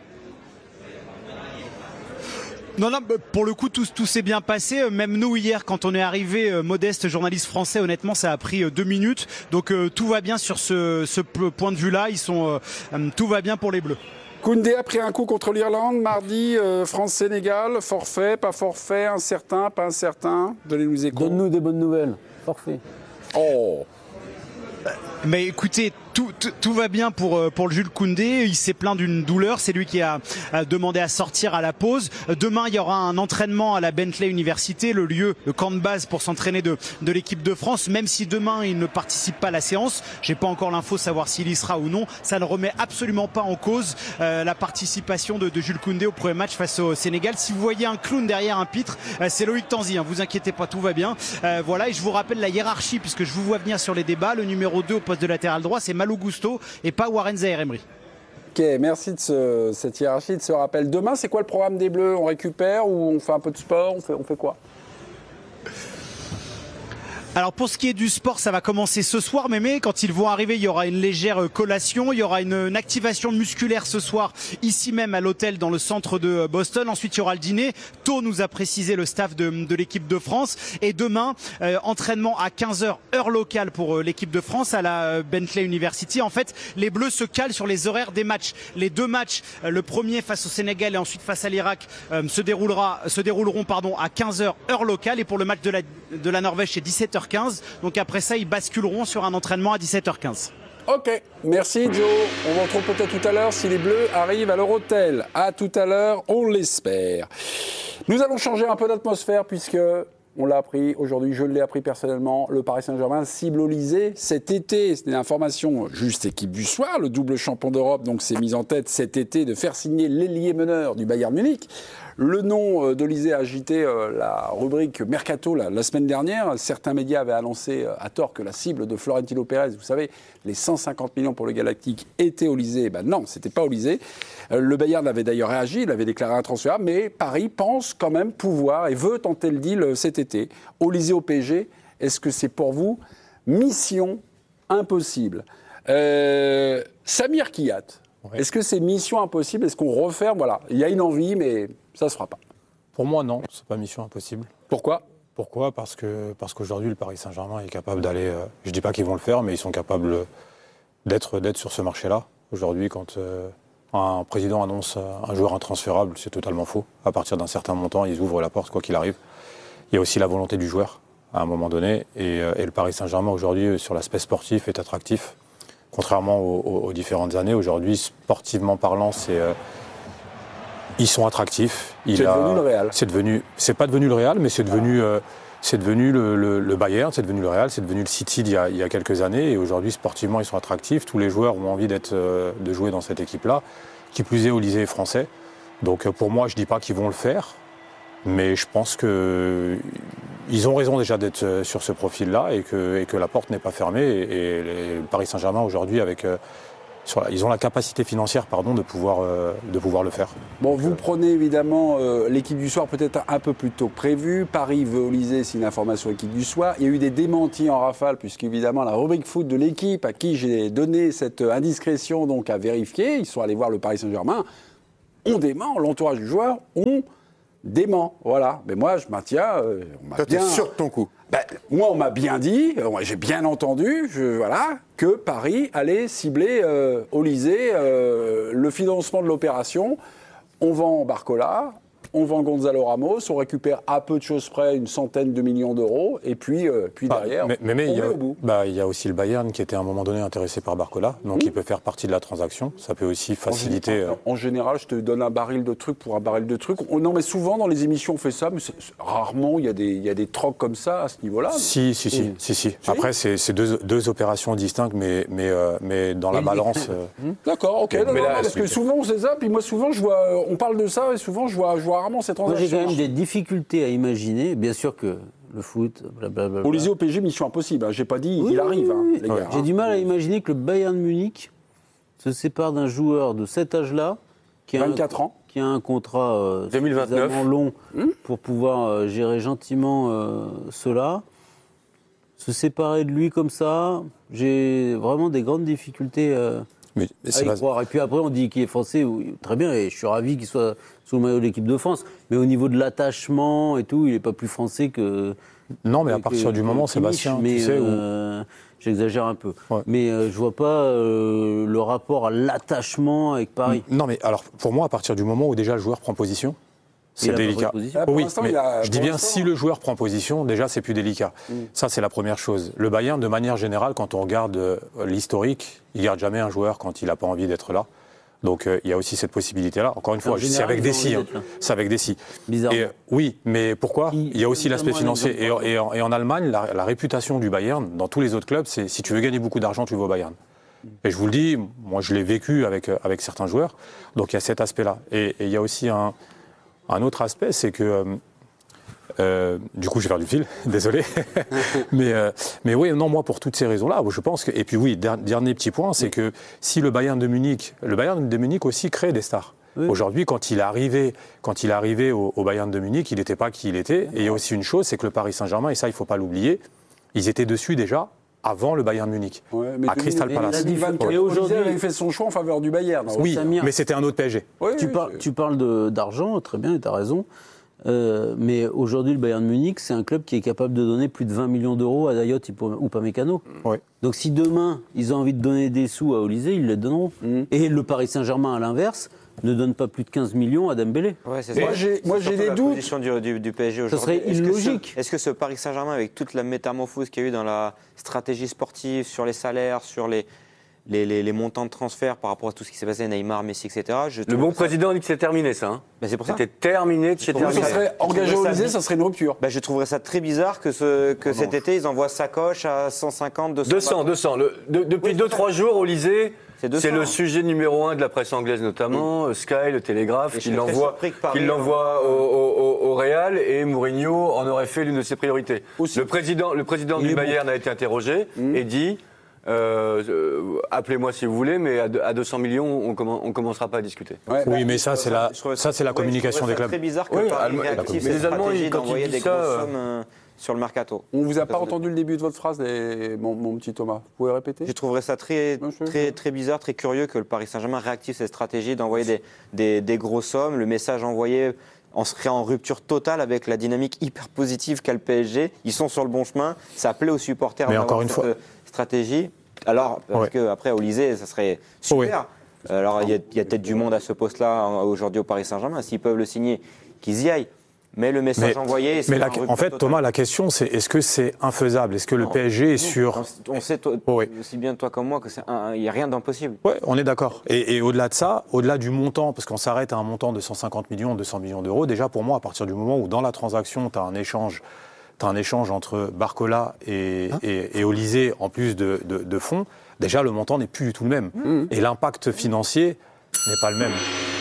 Non, pour le coup, tout s'est bien passé. Même nous, hier, quand on est arrivé, Modeste, journaliste français, honnêtement, ça a pris 2 minutes. Donc, tout va bien sur ce point de vue-là. Tout va bien pour les Bleus. Koundé a pris un coup contre l'Irlande mardi, France-Sénégal, forfait, pas forfait, incertain, pas incertain. Donnez-nous écho. Donne-nous des bonnes nouvelles. Forfait. Oh. Mais écoutez, tout va bien pour le Jules Koundé. Il s'est plaint d'une douleur. C'est lui qui a demandé à sortir à la pause. Demain, il y aura un entraînement à la Bentley Université, le camp de base pour s'entraîner de l'équipe de France. Même si demain, il ne participe pas à la séance, j'ai pas encore l'info savoir s'il y sera ou non. Ça ne remet absolument pas en cause la participation de Jules Koundé au premier match face au Sénégal. Si vous voyez un clown derrière un pitre, c'est Loïc Tanzi. Vous inquiétez pas, tout va bien. Voilà, et je vous rappelle la hiérarchie puisque je vous vois venir sur les débats. Le numéro 2 au poste de latéral droit, c'est Malou Gusto et pas Warren Zaïre-Emery. Ok, merci de cette hiérarchie, de ce rappel. Demain, c'est quoi le programme des Bleus? On récupère ou on fait un peu de sport? On fait quoi? Alors pour ce qui est du sport, ça va commencer ce soir, mais quand ils vont arriver, il y aura une légère collation, il y aura une activation musculaire ce soir, ici même à l'hôtel dans le centre de Boston. Ensuite, il y aura le dîner. Tôt nous a précisé le staff de l'équipe de France. Et demain, entraînement à 15h, heure locale pour l'équipe de France à la Bentley University. En fait, les Bleus se calent sur les horaires des matchs. Les 2 matchs, le premier face au Sénégal et ensuite face à l'Irak, se dérouleront à 15h, heure locale. Et pour le match de la Norvège, c'est 17h15. Donc après ça, ils basculeront sur un entraînement à 17h15. Ok, merci Joe. On vous retrouve peut-être tout à l'heure si les Bleus arrivent à leur hôtel. À tout à l'heure, on l'espère. Nous allons changer un peu d'atmosphère puisque, on l'a appris aujourd'hui, je l'ai appris personnellement, le Paris Saint-Germain cible Olysée cet été. C'est une information juste équipe du soir. Le double champion d'Europe donc s'est mis en tête cet été de faire signer l'ailier meneur du Bayern Munich. Le nom d'Olysée a agité la rubrique Mercato la semaine dernière. Certains médias avaient annoncé à tort que la cible de Florentino Pérez, vous savez, les 150 millions pour le Galactique, était Olysée. Non, c'était pas Olysée. Le Bayern avait d'ailleurs réagi, il avait déclaré intransférable, mais Paris pense quand même pouvoir et veut tenter le deal cet été. Olysée au PSG, est-ce que c'est pour vous mission impossible? Samir Kiyat, ouais. Est-ce que c'est mission impossible? Est-ce qu'on referme? Voilà, il y a une envie, mais ça ne se fera pas. Pour moi, non, c'est pas mission impossible. Pourquoi? Parce qu'aujourd'hui, le Paris Saint-Germain est capable d'aller... je ne dis pas qu'ils vont le faire, mais ils sont capables d'être sur ce marché-là. Aujourd'hui, quand un président annonce un joueur intransférable, c'est totalement faux. À partir d'un certain montant, ils ouvrent la porte, quoi qu'il arrive. Il y a aussi la volonté du joueur, à un moment donné. Et le Paris Saint-Germain, aujourd'hui, sur l'aspect sportif, est attractif. Contrairement aux différentes années, aujourd'hui, sportivement parlant, ils sont attractifs. C'est devenu le Real. C'est pas devenu le Real, mais c'est devenu le Bayern, c'est devenu le Real, c'est devenu le City il y a quelques années. Et aujourd'hui, sportivement, ils sont attractifs. Tous les joueurs ont envie de jouer dans cette équipe-là. Qui plus est, Olysée est français. Donc pour moi, je dis pas qu'ils vont le faire, mais je pense qu'ils ont raison déjà d'être sur ce profil-là et que la porte n'est pas fermée. Et le Paris Saint-Germain aujourd'hui, avec ils ont la capacité financière de pouvoir le faire. Bon, vous prenez évidemment l'équipe du soir peut-être un peu plus tôt que prévu. Paris veut Olysée, c'est une information équipe du soir. Il y a eu des démentis en rafale, puisqu'évidemment la rubrique foot de l'équipe, à qui j'ai donné cette indiscrétion donc à vérifier, ils sont allés voir le Paris Saint-Germain, on dément, l'entourage du joueur, on dément. Voilà. Mais moi, je maintiens. On m'a t'es sûr de ton coup? Moi, on m'a bien dit, j'ai bien entendu, que Paris allait cibler Olysée, le financement de l'opération. On vend Barcola, on vend Gonzalo Ramos, on récupère à peu de choses près une centaine de millions d'euros, et puis derrière, mais on est au bout. Il y a aussi le Bayern qui était à un moment donné intéressé par Barcola, donc il peut faire partie de la transaction. Ça peut aussi faciliter. En général, je te donne un baril de trucs pour un baril de trucs. Non, mais souvent dans les émissions, on fait ça, mais rarement il y a des trocs comme ça à ce niveau-là. Si. Après, c'est deux opérations distinctes, mais dans la balance. D'accord, ok. Parce que souvent, c'est ça. Puis moi, souvent, on parle de ça, et souvent, je vois rarement ces transactions. Moi, j'ai quand même des difficultés à imaginer. Bien sûr que le foot, blablabla. Olysée au PSG, mission impossible. J'ai pas dit il arrive, les gars. J'ai du mal à imaginer que le Bayern de Munich se sépare d'un joueur de cet âge-là, qui a 24 ans, qui a un contrat 2029 suffisamment long pour pouvoir gérer gentiment cela. Se séparer de lui comme ça, j'ai vraiment des grandes difficultés mais à y croire. Et puis après, on dit qu'il est français, très bien, et je suis ravi qu'il soit sous le maillot de l'équipe de France. Mais au niveau de l'attachement et tout, il n'est pas plus français que... Non, mais à partir du moment, Sébastien, tu sais... où... J'exagère un peu. Ouais. Mais je vois pas le rapport à l'attachement avec Paris. Non, mais alors, pour moi, à partir du moment où déjà le joueur prend position, c'est délicat. Oui, mais je dis bien, si le joueur prend position, déjà, c'est plus délicat. Ça, c'est la première chose. Le Bayern, de manière générale, quand on regarde l'historique, il ne garde jamais un joueur quand il n'a pas envie d'être là. Donc, il y a aussi cette possibilité-là. Encore une fois, c'est avec des si. C'est avec des si. Bizarrement. Oui, mais pourquoi? Il y a aussi l'aspect financier. Et en Allemagne, la réputation du Bayern, dans tous les autres clubs, c'est si tu veux gagner beaucoup d'argent, tu vas au Bayern. Et je vous le dis, moi, je l'ai vécu avec certains joueurs. Donc, il y a cet aspect-là. Et il y a aussi un autre aspect, c'est que, du coup, je vais faire du fil, désolé. mais oui, non, moi, pour toutes ces raisons-là, je pense que. Et puis, oui, dernier petit point, c'est que si le Bayern de Munich aussi crée des stars. Oui. Aujourd'hui, quand il est arrivé au Bayern de Munich, il n'était pas qui il était. Et il y a aussi une chose, c'est que le Paris Saint-Germain, et ça, il ne faut pas l'oublier, ils étaient dessus déjà avant le Bayern Munich, à Crystal Palace. Et aujourd'hui, il a fait son choix en faveur du Bayern. Oui, mais c'était un autre PSG. Oui, tu parles d'argent, très bien, tu as raison. Mais aujourd'hui, le Bayern Munich, c'est un club qui est capable de donner plus de 20 millions d'euros à Dayot ou Upamecano. Oui. Donc si demain, ils ont envie de donner des sous à Olysée, ils les donneront. Et le Paris Saint-Germain, à l'inverse, ne donne pas plus de 15 millions à Dembélé. Ouais, c'est ça. Moi, j'ai des doutes. La position du PSG aujourd'hui. Ça serait illogique. Est-ce que ce Paris Saint-Germain, avec toute la métamorphose qu'il y a eu dans la stratégie sportive, sur les salaires, sur les montants de transfert par rapport à tout ce qui s'est passé, Neymar, Messi, etc. Le bon président dit que c'est terminé, ça. Hein. Ben c'est pour ça. C'était terminé, Ça serait engagé au Olysée, ça serait une rupture. Ben je trouverais ça très bizarre que cet été, ils envoient Sacoche à 150, 200. 200. Depuis 2-3 jours, Olysée, c'est le sujet numéro 1 de la presse anglaise notamment, Sky, le Télégraphe, qui l'envoie au Real, et Mourinho en aurait fait l'une de ses priorités. Aussi. Le président du Bayern a été interrogé et dit... appelez-moi si vous voulez, mais à 200 millions, on commencera pas à discuter. Ouais, oui, mais ça, c'est la communication des clubs. C'est très bizarre que Paris réactive cette stratégie d'envoyer des grosses sommes sur le mercato. On vous a pas entendu le début de votre phrase, mon petit Thomas. Vous pouvez répéter? Je trouverais ça très bizarre, très curieux que le Paris Saint-Germain réactive cette stratégie d'envoyer des grosses sommes. Le message envoyé serait en rupture totale avec la dynamique hyper positive qu'a le PSG. Ils sont sur le bon chemin. Ça plaît aux supporters d'avoir cette stratégie. Alors, parce qu'après, au Olysée, ça serait super. Oui. Alors, il y a peut-être du monde à ce poste-là aujourd'hui au Paris Saint-Germain. S'ils peuvent le signer, qu'ils y aillent. Mais le message envoyé, c'est en fait, Thomas, la question, c'est est-ce que c'est infaisable? Est-ce que le PSG est sûr? On sait aussi bien toi comme moi qu'il n'y a rien d'impossible. Oui, on est d'accord. Et au-delà de ça, au-delà du montant, parce qu'on s'arrête à un montant de 150 millions, 200 millions d'euros, déjà pour moi, à partir du moment où dans la transaction, tu as un échange entre Barcola et Olysée en plus de fonds, déjà le montant n'est plus du tout le même. Et l'impact financier n'est pas le même.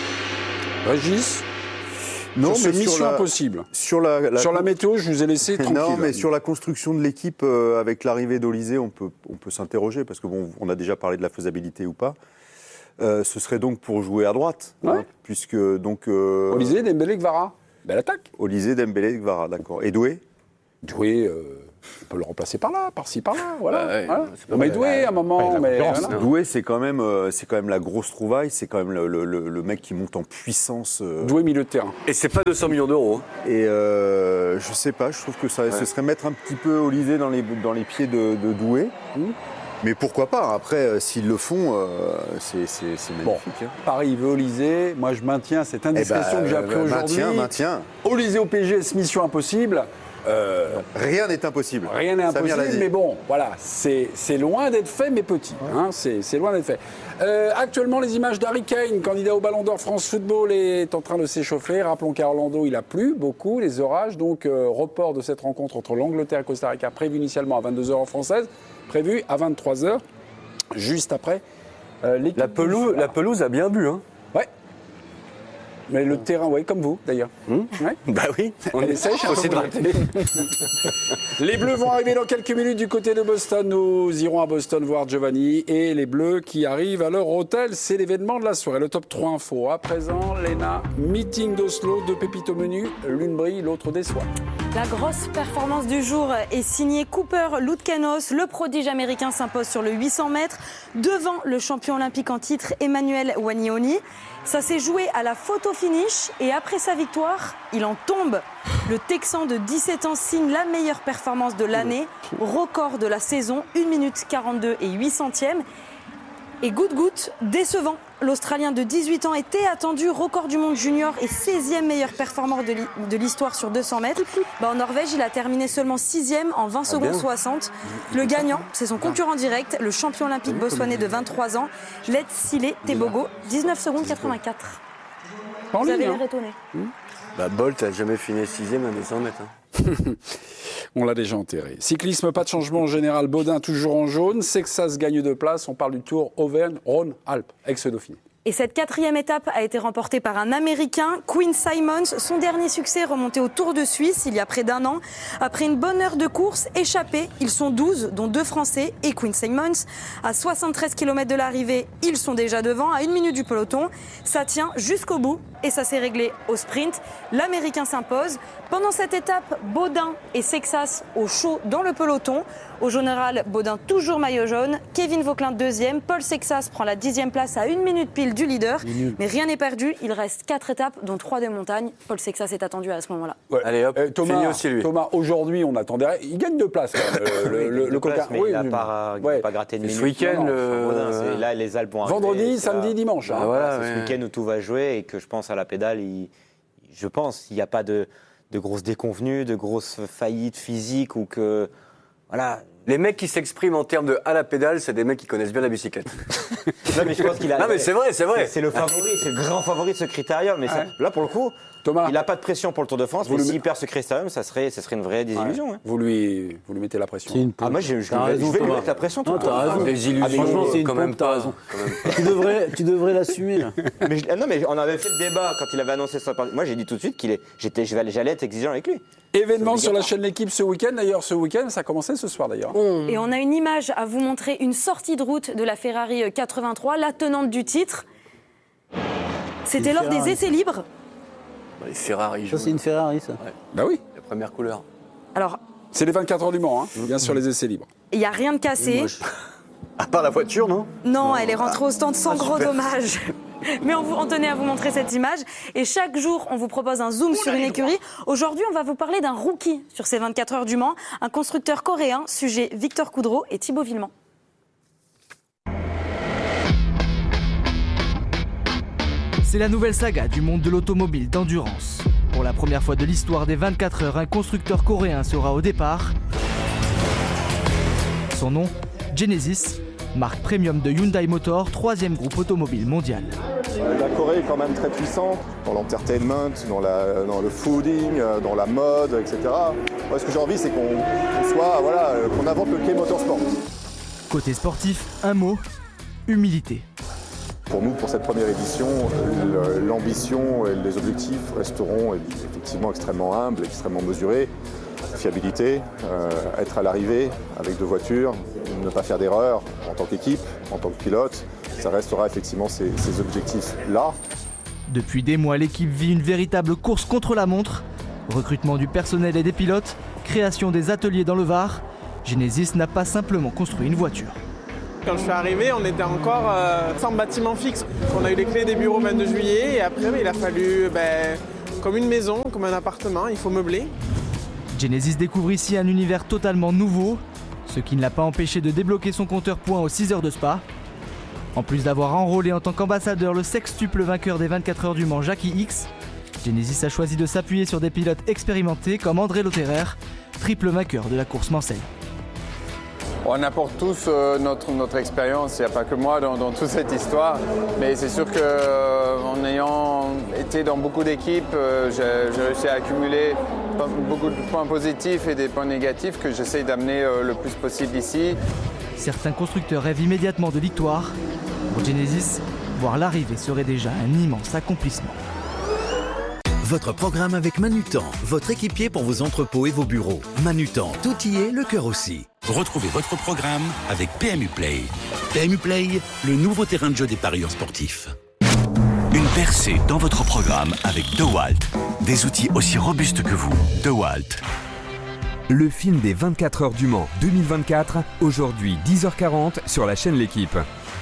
Régis? Non, mais mission impossible. Sur la météo, je vous ai laissé tranquille. Non, mais sur la construction de l'équipe, avec l'arrivée d'Olysée, on peut s'interroger, parce que on a déjà parlé de la faisabilité ou pas. ce serait donc pour jouer à droite, puisque donc... Olysée, Dembélé, Kvara. Belle attaque. Olysée, Dembélé, Kvara, d'accord. Et Doué ? Doué, on peut le remplacer par là, par-ci, par-là, voilà. Mais Doué, à un moment... Doué, c'est quand même la grosse trouvaille, c'est quand même le mec qui monte en puissance. Doué, milieu de terrain. Et c'est pas 200 millions d'euros. Et je sais pas, je trouve que ce serait mettre un petit peu Olysée dans les pieds de Doué. Mais pourquoi pas? Après, s'ils le font, c'est magnifique. Bon, Paris veut Olysée. Moi, je maintiens cette indiscrétion que j'ai appris aujourd'hui. Maintien. Olysée au PSG, mission impossible. Rien n'est impossible. Rien n'est impossible, mais bon, voilà, c'est loin d'être fait, mais petit. Hein, c'est loin d'être fait. Actuellement, les images d'Harry Kane, candidat au Ballon d'Or France Football, est en train de s'échauffer. Rappelons qu'à Orlando, il a plu beaucoup, les orages. Donc, report de cette rencontre entre l'Angleterre et Costa Rica, prévu initialement à 22h en française, prévu à 23h, juste après l'équipe. La pelouse a bien bu, hein. Ouais. Mais le terrain, comme vous d'ailleurs. Ouais. Bah oui, Elle est sèche, un peu. Les Bleus vont arriver dans quelques minutes du côté de Boston. Nous irons à Boston voir Giovanni et les Bleus qui arrivent à leur hôtel. C'est l'événement de la soirée, le top 3 info. À présent, Léna, meeting d'Oslo, 2 pépites au menu. L'une brille, l'autre déçoit. La grosse performance du jour est signée Cooper Loutkanos. Le prodige américain s'impose sur le 800 mètres devant le champion olympique en titre Emmanuel Wanyoni. Ça s'est joué à la photo finish et après sa victoire, il en tombe. Le Texan de 17 ans signe la meilleure performance de l'année, record de la saison, 1 minute 42 et 8 centièmes. Et goutte décevant. L'Australien de 18 ans était attendu, record du monde junior et 16e meilleur performeur de l'histoire sur 200 mètres. En Norvège, il a terminé seulement 6e en 20 secondes 60. Le gagnant, c'est son concurrent direct, le champion olympique botswanais de 23 ans, Letsile Tebogo, 19 secondes 84. Vous avez l'air étonné. Bolt n'a jamais fini 6e à 200 mètres. On l'a déjà enterré. Cyclisme, pas de changement en général. Baudin toujours en jaune. Sexas gagne 2 places. On parle du Tour Auvergne-Rhône-Alpes, ex-Dauphiné. Et cette 4e étape a été remportée par un Américain, Quinn Simmons. Son dernier succès remonté au Tour de Suisse il y a près d'1 an. Après une bonne heure de course, échappés, ils sont 12, dont 2 Français et Quinn Simmons. À 73 km de l'arrivée, ils sont déjà devant, à 1 minute du peloton. Ça tient jusqu'au bout et ça s'est réglé au sprint. L'Américain s'impose. Pendant cette étape, Baudin et Sexas au chaud dans le peloton. Au général, Baudin toujours maillot jaune. Kevin Vauquelin 2e. Paul Sexas prend la 10e place à 1 minute pile du leader. Mais rien n'est perdu. Il reste 4 étapes, dont 3 de montagne. Paul Sexas est attendu à ce moment-là. Ouais. Allez hop, Thomas, aussi lui. Thomas, aujourd'hui, on attendait. Il gagne 2 places. Le coca. Mais il n'a pas gratté de minutes. Ce week-end, là, les Alpes vont arriver. Vendredi, samedi, dimanche. C'est ce week-end où tout va jouer et que je pense à la pédale, je pense qu'il n'y a pas de grosses déconvenues, de grosses faillites physiques ou que... Voilà. Les mecs qui s'expriment en termes de à la pédale, c'est des mecs qui connaissent bien la bicyclette. Non, mais je pense qu'il a... Non, mais c'est vrai. C'est le favori, c'est le grand favori de ce critérium. Mais là, pour le coup, Thomas, il n'a pas de pression pour le Tour de France, mais s'il perd ce critérium, ça serait une vraie désillusion. Ouais. Vous lui mettez la pression. Moi, je vais lui mettre la pression. Non, t'as raison. Désillusion, franchement, c'est quand même t'as raison. Tu devrais l'assumer, là. mais on avait fait le débat quand il avait annoncé ça. Moi, j'ai dit tout de suite j'allais être exigeant avec lui. Événement sur la chaîne L'Équipe ce week-end. D'ailleurs, ce week-end, ça a commencé ce soir d'ailleurs. Et on a une image à vous montrer, une sortie de route de la Ferrari 83, la tenante du titre. C'était lors des essais libres. Les Ferrari. Ça, c'est une Ferrari, ça. Ouais. Bah oui. La première couleur. Alors. C'est les 24 heures du Mans, hein, bien sûr, les essais libres. Il n'y a rien de cassé. À part la voiture, non? Non, elle est rentrée au stand sans gros dommages. Mais on tenait à vous montrer cette image. Et chaque jour, on vous propose un zoom sur une écurie. Aujourd'hui, on va vous parler d'un rookie sur ces 24 heures du Mans, un constructeur coréen, sujet Victor Coudreau et Thibaut Villemont. C'est la nouvelle saga du monde de l'automobile d'endurance. Pour la première fois de l'histoire des 24 heures, un constructeur coréen sera au départ. Son nom, Genesis, marque premium de Hyundai Motor, 3e groupe automobile mondial. La Corée est quand même très puissante dans l'entertainment, dans le fooding, dans la mode, etc. Moi, ce que j'ai envie, c'est qu'on invente le K-Motorsport. Côté sportif, un mot, humilité. Pour nous, pour cette première édition, l'ambition et les objectifs resteront effectivement extrêmement humbles, extrêmement mesurés. Fiabilité, être à l'arrivée avec 2 voitures, ne pas faire d'erreur en tant qu'équipe, en tant que pilote. ça restera effectivement ces objectifs-là. Depuis des mois, l'équipe vit une véritable course contre la montre. Recrutement du personnel et des pilotes, création des ateliers dans le Var. Genesis n'a pas simplement construit une voiture. Quand je suis arrivé, on était encore sans bâtiment fixe. On a eu les clés des bureaux le 22 juillet et après il a fallu, comme une maison, comme un appartement, il faut meubler. Genesis découvre ici un univers totalement nouveau, ce qui ne l'a pas empêché de débloquer son compteur points aux 6 heures de Spa. En plus d'avoir enrôlé en tant qu'ambassadeur le sextuple vainqueur des 24 heures du Mans, Jackie X, Genesis a choisi de s'appuyer sur des pilotes expérimentés comme André Lotterer, triple vainqueur de la course Mansell. On apporte tous notre expérience, il n'y a pas que moi dans toute cette histoire, mais c'est sûr qu'en ayant été dans beaucoup d'équipes, j'ai réussi à accumuler beaucoup de points positifs et des points négatifs que j'essaye d'amener le plus possible ici. Certains constructeurs rêvent immédiatement de victoire. Pour Genesis, voir l'arrivée serait déjà un immense accomplissement. Votre programme avec Manutan, votre équipier pour vos entrepôts et vos bureaux. Manutan, tout y est, le cœur aussi. Retrouvez votre programme avec PMU Play. PMU Play, le nouveau terrain de jeu des parieurs sportifs. Une percée dans votre programme avec DeWalt. Des outils aussi robustes que vous. DeWalt. Le film des 24 heures du Mans 2024, aujourd'hui 10h40 sur la chaîne L'Équipe.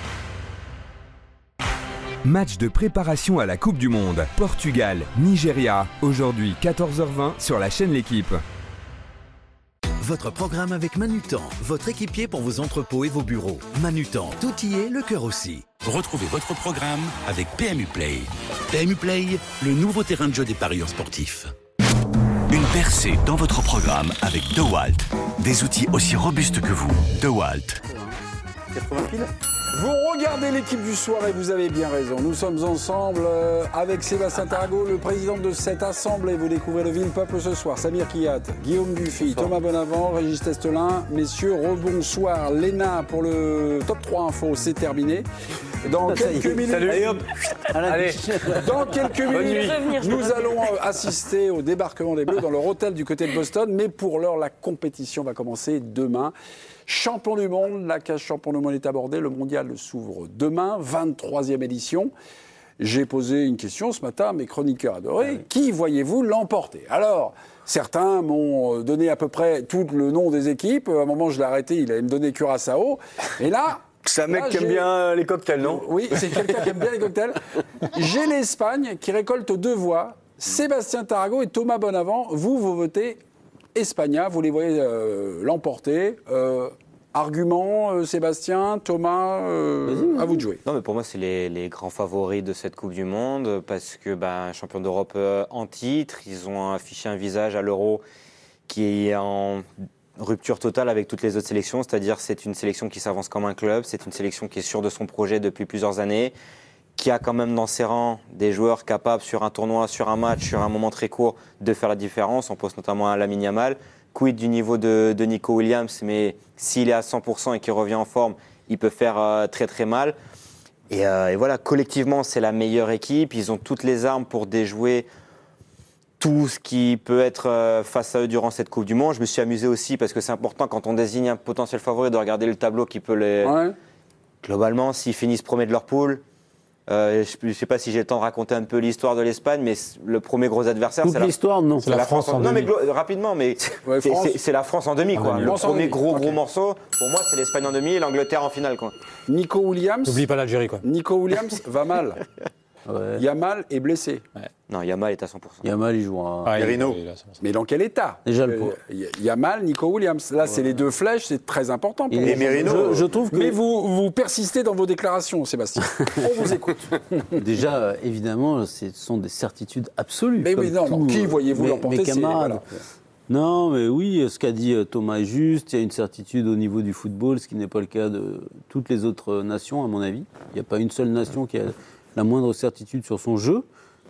Match de préparation à la Coupe du Monde. Portugal, Nigeria, aujourd'hui 14h20 sur la chaîne L'Équipe. Votre programme avec Manutan, votre équipier pour vos entrepôts et vos bureaux. Manutan, tout y est, le cœur aussi. Retrouvez votre programme avec PMU Play. PMU Play, le nouveau terrain de jeu des parieurs sportifs. Une percée dans votre programme avec DeWalt. Des outils aussi robustes que vous. DeWalt. 80 piles. Vous regardez l'équipe du soir et vous avez bien raison. Nous sommes ensemble avec Sébastien Tarago, le président de cette assemblée. Vous découvrez le Ville Peuple ce soir. Samir Kiyat, Guillaume Dufy, Thomas Bonavent, Régis Testelin. Messieurs, rebonsoir. Léna pour le top 3 info, c'est terminé. Dans quelques minutes, dans quelques minutes, nous allons assister au débarquement des Bleus dans leur hôtel du côté de Boston. Mais pour l'heure, la compétition va commencer demain. Champion du monde, la cage champion du monde est abordée. Le mondial s'ouvre demain, 23e édition. J'ai posé une question ce matin à mes chroniqueurs adorés. Qui voyez-vous l'emporter ? Alors, certains m'ont donné à peu près tout le nom des équipes. À un moment, je l'ai arrêté, il allait me donner Curaçao. Et là... C'est un mec qui aime bien les cocktails, non ? Oui, c'est quelqu'un qui aime bien les cocktails. J'ai l'Espagne qui récolte 2 voix. Sébastien Tarago et Thomas Bonavent, vous votez Espagna, vous les voyez l'emporter. Argument, Sébastien, Thomas, à vous de jouer. Non, mais pour moi, c'est les grands favoris de cette Coupe du Monde parce que champion d'Europe en titre, ils ont affiché un visage à l'Euro qui est en rupture totale avec toutes les autres sélections, c'est-à-dire c'est une sélection qui s'avance comme un club, c'est une sélection qui est sûre de son projet depuis plusieurs années, qui a quand même dans ses rangs des joueurs capables sur un tournoi, sur un match, sur un moment très court, de faire la différence. On pense notamment à Lamine Yamal. Quid du niveau de Nico Williams, mais s'il est à 100% et qu'il revient en forme, il peut faire très très mal. Et voilà, collectivement, c'est la meilleure équipe. Ils ont toutes les armes pour déjouer tout ce qui peut être face à eux durant cette Coupe du Monde. Je me suis amusé aussi parce que c'est important quand on désigne un potentiel favori de regarder le tableau qui peut les... Ouais. Globalement, s'ils finissent premier de leur poule, je ne sais pas si j'ai le temps de raconter un peu l'histoire de l'Espagne, mais le premier gros adversaire, c'est l'histoire, non. C'est la France en demi. Non, mais rapidement, mais c'est la France en demi, quoi. Le premier gros morceau, pour moi, c'est l'Espagne en demi et l'Angleterre en finale, quoi. Nico Williams. N'oublie pas l'Algérie, quoi. Nico Williams va mal. Ouais. Yamal est blessé. Ouais. Non, Yamal est à 100%. Yamal, il jouera. Merino. Mais dans quel état ? Déjà le pot. Yamal, Nico Williams. Là, c'est les 2 flèches, c'est très important. Pour et Merino. Je trouve que... Mais vous persistez dans vos déclarations, Sébastien. On vous écoute. Déjà, évidemment, ce sont des certitudes absolues. Mais oui, non, qui voyez-vous l'emporter ? Mes camarades. Non, mais oui, ce qu'a dit Thomas est juste. Il y a une certitude au niveau du football, ce qui n'est pas le cas de toutes les autres nations, à mon avis. Il n'y a pas une seule nation qui a la moindre certitude sur son jeu.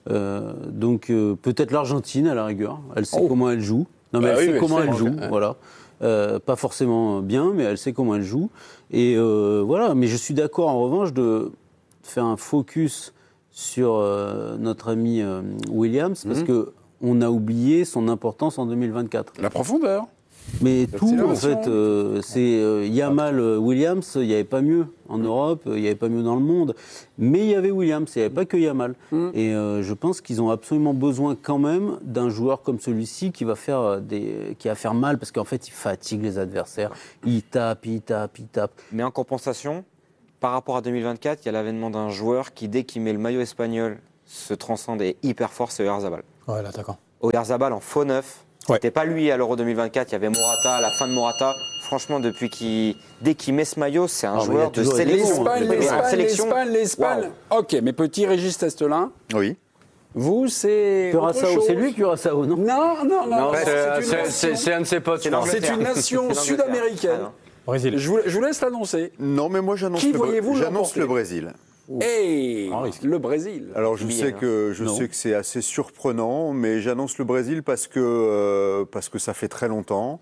Donc peut-être l'Argentine à la rigueur. Elle sait comment elle joue. Non, mais elle sait comment elle joue. Voilà. Pas forcément bien, mais elle sait comment elle joue. Et voilà. Mais je suis d'accord en revanche de faire un focus sur notre ami Williams parce que on a oublié son importance en 2024. La profondeur. Mais tout, en Observation. fait, c'est Yamal, Williams, il n'y avait pas mieux en Europe, il n'y avait pas mieux dans le monde. Mais il y avait Williams, il n'y avait pas que Yamal. Et je pense qu'ils ont absolument besoin quand même d'un joueur comme celui-ci qui va faire mal, parce qu'en fait, il fatigue les adversaires. Il tape. Mais en compensation, par rapport à 2024, il y a l'avènement d'un joueur qui, dès qu'il met le maillot espagnol, se transcende et est hyper fort, c'est Oyarzabal. Ouais, l'attaquant. Oyarzabal en faux neuf. C'était pas lui à l'Euro 2024, il y avait Morata, à la fin de Morata. Franchement, dès qu'il met ce maillot, c'est un joueur de sélection. L'Espagne. Wow. Ok, mes petits Régis Testelin. Oui. Vous, c'est. Curaçao, c'est lui Curaçao, non? Non, c'est un de ses potes. C'est une nation sud-américaine. Brésil. Je vous laisse l'annoncer. Non, mais moi j'annonce le Brésil. Hey, le Brésil. Alors je sais que c'est assez surprenant, mais j'annonce le Brésil parce que ça fait très longtemps.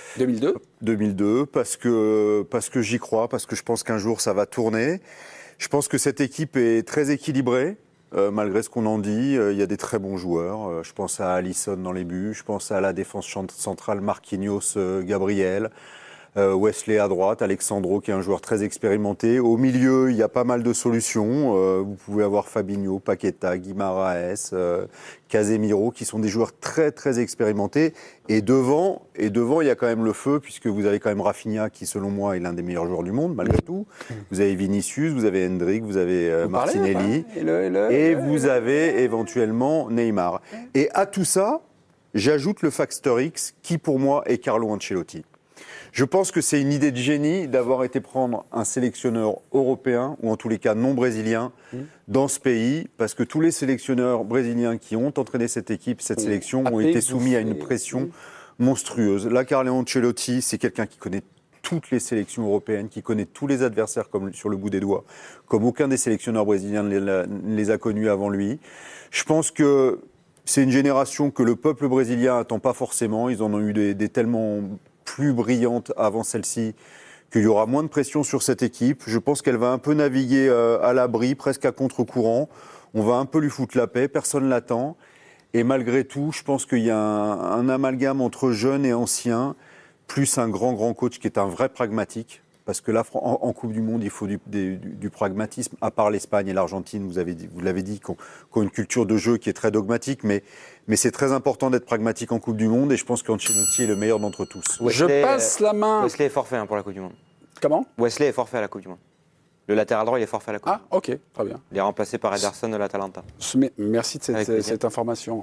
2002, parce que j'y crois, parce que je pense qu'un jour ça va tourner. Je pense que cette équipe est très équilibrée. Malgré ce qu'on en dit, il y a des très bons joueurs. Je pense à Alisson dans les buts, je pense à la défense centrale Marquinhos, Gabriel. Wesley à droite, Alexandro qui est un joueur très expérimenté. Au milieu, il y a pas mal de solutions. Vous pouvez avoir Fabinho, Paqueta, Guimaraes, Casemiro qui sont des joueurs très très expérimentés. Et devant, il y a quand même le feu puisque vous avez quand même Rafinha qui selon moi est l'un des meilleurs joueurs du monde malgré tout. Vous avez Vinicius, vous avez Hendrick, vous avez Martinelli et vous avez éventuellement Neymar. Et à tout ça, j'ajoute le facteur X qui pour moi est Carlo Ancelotti. Je pense que c'est une idée de génie d'avoir été prendre un sélectionneur européen, ou en tous les cas non brésilien, dans ce pays, parce que tous les sélectionneurs brésiliens qui ont entraîné cette équipe, cette sélection, ont été soumis à une pression monstrueuse. Là, Carlo Ancelotti, c'est quelqu'un qui connaît toutes les sélections européennes, qui connaît tous les adversaires comme sur le bout des doigts, comme aucun des sélectionneurs brésiliens ne les a connus avant lui. Je pense que c'est une génération que le peuple brésilien n'attend pas forcément. Ils en ont eu des tellement plus brillante avant celle-ci, qu'il y aura moins de pression sur cette équipe. Je pense qu'elle va un peu naviguer à l'abri, presque à contre-courant. On va un peu lui foutre la paix, personne ne l'attend. Et malgré tout, je pense qu'il y a un amalgame entre jeunes et anciens, plus un grand coach qui est un vrai pragmatique. Parce que là, en Coupe du Monde, il faut du pragmatisme, à part l'Espagne et l'Argentine, vous l'avez dit, qui ont une culture de jeu qui est très dogmatique, mais c'est très important d'être pragmatique en Coupe du Monde, et je pense qu'Ancelotti est le meilleur d'entre tous. Je passe la main. Wesley est forfait pour la Coupe du Monde. Comment? Wesley est forfait à la Coupe du Monde. Le latéral droit, il est forfait à la Coupe. Ah, ok, très bien. Il est remplacé par Ederson de l'Atalanta. Merci de cette information.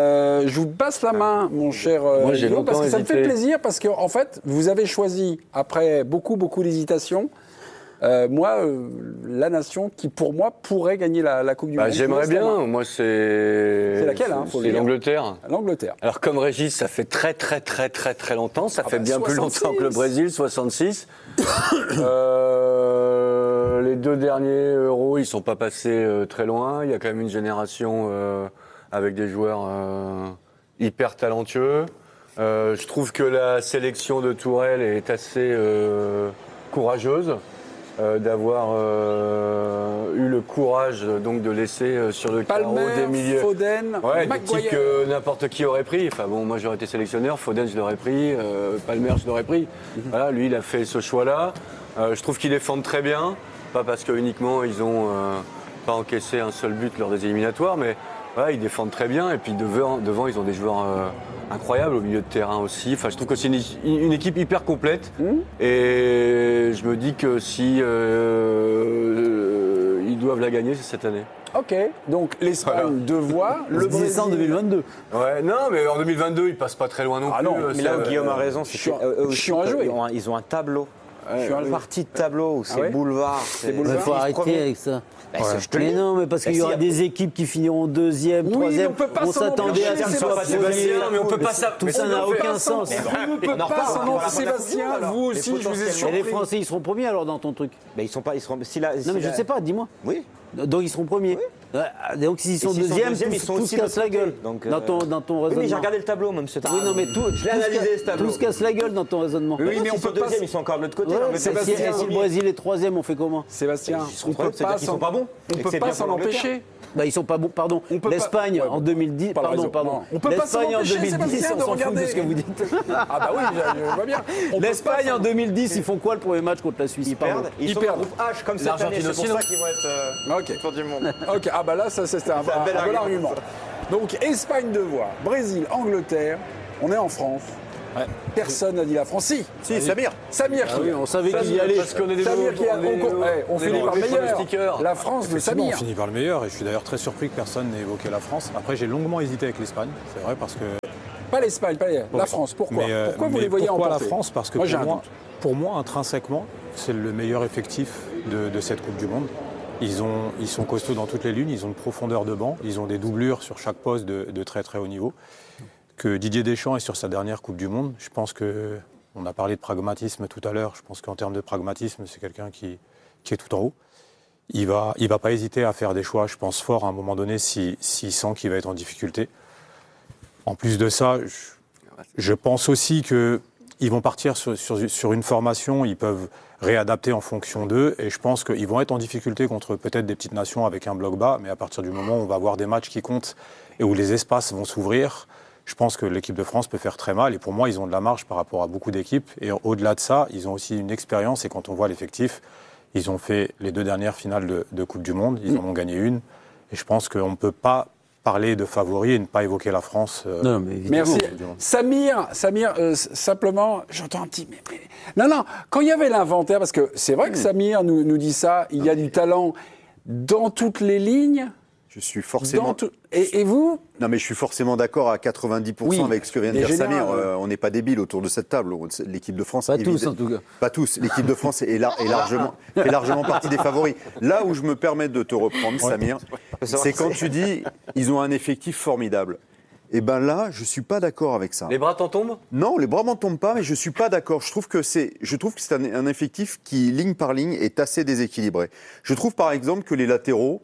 Je vous passe la main, mon cher Guillaume, parce que ça me fait plaisir, parce qu'en fait, vous avez choisi, après beaucoup d'hésitation, la nation qui, pour moi, pourrait gagner la Coupe du Monde. J'aimerais bien. Moi, c'est laquelle, c'est l'Angleterre. L'Angleterre. Alors, comme Régis, ça fait très longtemps. Ça fait bien 66. Plus longtemps que le Brésil, 66. Les deux derniers Euros, ils ne sont pas passés très loin. Il y a quand même une génération avec des joueurs hyper talentueux. Je trouve que la sélection de Tourelle est assez courageuse. D'avoir eu le courage donc de laisser sur le carreau des milieux. Foden, des types que n'importe qui aurait pris. Enfin bon, moi j'aurais été sélectionneur, Foden je l'aurais pris, Palmer je l'aurais pris. Voilà, lui il a fait ce choix-là. Je trouve qu'ils défendent très bien, pas parce que uniquement ils ont pas encaissé un seul but lors des éliminatoires, mais voilà, ils défendent très bien. Et puis devant ils ont des joueurs incroyable au milieu de terrain aussi. Enfin, je trouve que c'est une équipe hyper complète. Et je me dis que si ils doivent la gagner, c'est cette année. Ok, donc l'Espagne deux voix, le Brésil en 2022. Ouais, non, mais en 2022, ils passent pas très loin non plus. Non, mais là où Guillaume a raison, c'est qu'ils ont un tableau. Une partie de tableau où c'est boulevard. Il faut arrêter avec ça. Mais non, mais parce qu'il y aura des équipes qui finiront deuxième, troisième. On s'attendait à ce qu'ils soient premiers. Mais on peut pas ça. Tout ça n'a aucun sens. On ne peut pas s'en Sébastien, vous aussi, je vous ai surpris. Et les Français, ils seront premiers alors dans ton truc? Ils sont pas. Ils seront. Non, mais je ne sais pas, dis-moi. Oui. Donc ils seront premiers. Donc s'ils sont deuxièmes, ils sont tous aussi cassent la gueule donc, dans ton raisonnement. Oui, mais j'ai regardé le tableau, même ce tableau. Oui, non, mais je l'ai analysé ce tableau. Tous cassent la gueule dans ton raisonnement. Oui, mais on peut pas. Deuxième, ils sont encore de l'autre côté. Ouais, si le Brésil est troisième, on fait comment? Sébastien, on peut pas. Ils sont pas bons. On peut pas s'en empêcher. Bah, ils sont pas bons, pardon. L'Espagne en 2010, pardon. On peut pas s'en L'Espagne en empêcher, 2010, Sébastien, on de s'en fout de regarder. ce que vous dites. Ah bah oui, je vois bien. L'Espagne en 2010, ils font quoi le premier match contre la Suisse? Ils perdent. Ils sont en groupe H comme cette année. C'est pour ça qu'ils vont être tour du monde. Ok, ah bah là, ça c'est un bel argument. Donc Espagne devoir, Brésil, Angleterre, on est en France. Ouais. Personne n'a dit la France. Si, Samir. Samir qui oui, on savait qu'il y allait. Parce qu'on est des Samir qui a, on finit par le meilleur. pronostiqueurs. La France de Effectivement, Samir. on finit par le meilleur et je suis d'ailleurs très surpris que personne n'ait évoqué la France. Après, j'ai longuement hésité avec l'Espagne, c'est vrai, parce que... Pas l'Espagne, la France. Pourquoi? Pourquoi vous les voyez pourquoi emporter? la France? Parce que pour moi, intrinsèquement, c'est le meilleur effectif de cette Coupe du Monde. Ils sont costauds dans toutes les lignes, ils ont une profondeur de banc, ils ont des doublures sur chaque poste de très très haut niveau. Que Didier Deschamps est sur sa dernière Coupe du Monde, je pense que, on a parlé de pragmatisme tout à l'heure, je pense qu'en termes de pragmatisme, c'est quelqu'un qui est tout en haut. Il va pas hésiter à faire des choix, je pense, forts à un moment donné s'il sent qu'il va être en difficulté. En plus de ça, je pense aussi qu'ils vont partir sur une formation, ils peuvent réadapter en fonction d'eux, et je pense qu'ils vont être en difficulté contre peut-être des petites nations avec un bloc bas, mais à partir du moment où on va avoir des matchs qui comptent et où les espaces vont s'ouvrir, je pense que l'équipe de France peut faire très mal, et pour moi, ils ont de la marge par rapport à beaucoup d'équipes, et au-delà de ça, ils ont aussi une expérience, et quand on voit l'effectif, ils ont fait les 2 dernières finales de Coupe du Monde, ils en ont gagné une, et je pense qu'on ne peut pas parler de favoris et ne pas évoquer la France. Non, mais merci. Samir, simplement, j'entends un petit... Non, quand il y avait l'inventaire, parce que c'est vrai que Samir nous dit ça, il y a du talent dans toutes les lignes. Je suis forcément... Et vous? Non, mais je suis forcément d'accord à 90% avec ce que vient de dire Samir. On n'est pas débiles autour de cette table. L'équipe de France... Pas tous, en tout cas. Pas tous. L'équipe de France fait largement partie des favoris. Là où je me permets de te reprendre, Samir, c'est quand tu dis ils ont un effectif formidable. Et bien là, je ne suis pas d'accord avec ça. Les bras t'en tombent? Non, les bras m'en tombent pas, mais je ne suis pas d'accord. Je trouve que c'est un effectif qui, ligne par ligne, est assez déséquilibré. Je trouve par exemple que les latéraux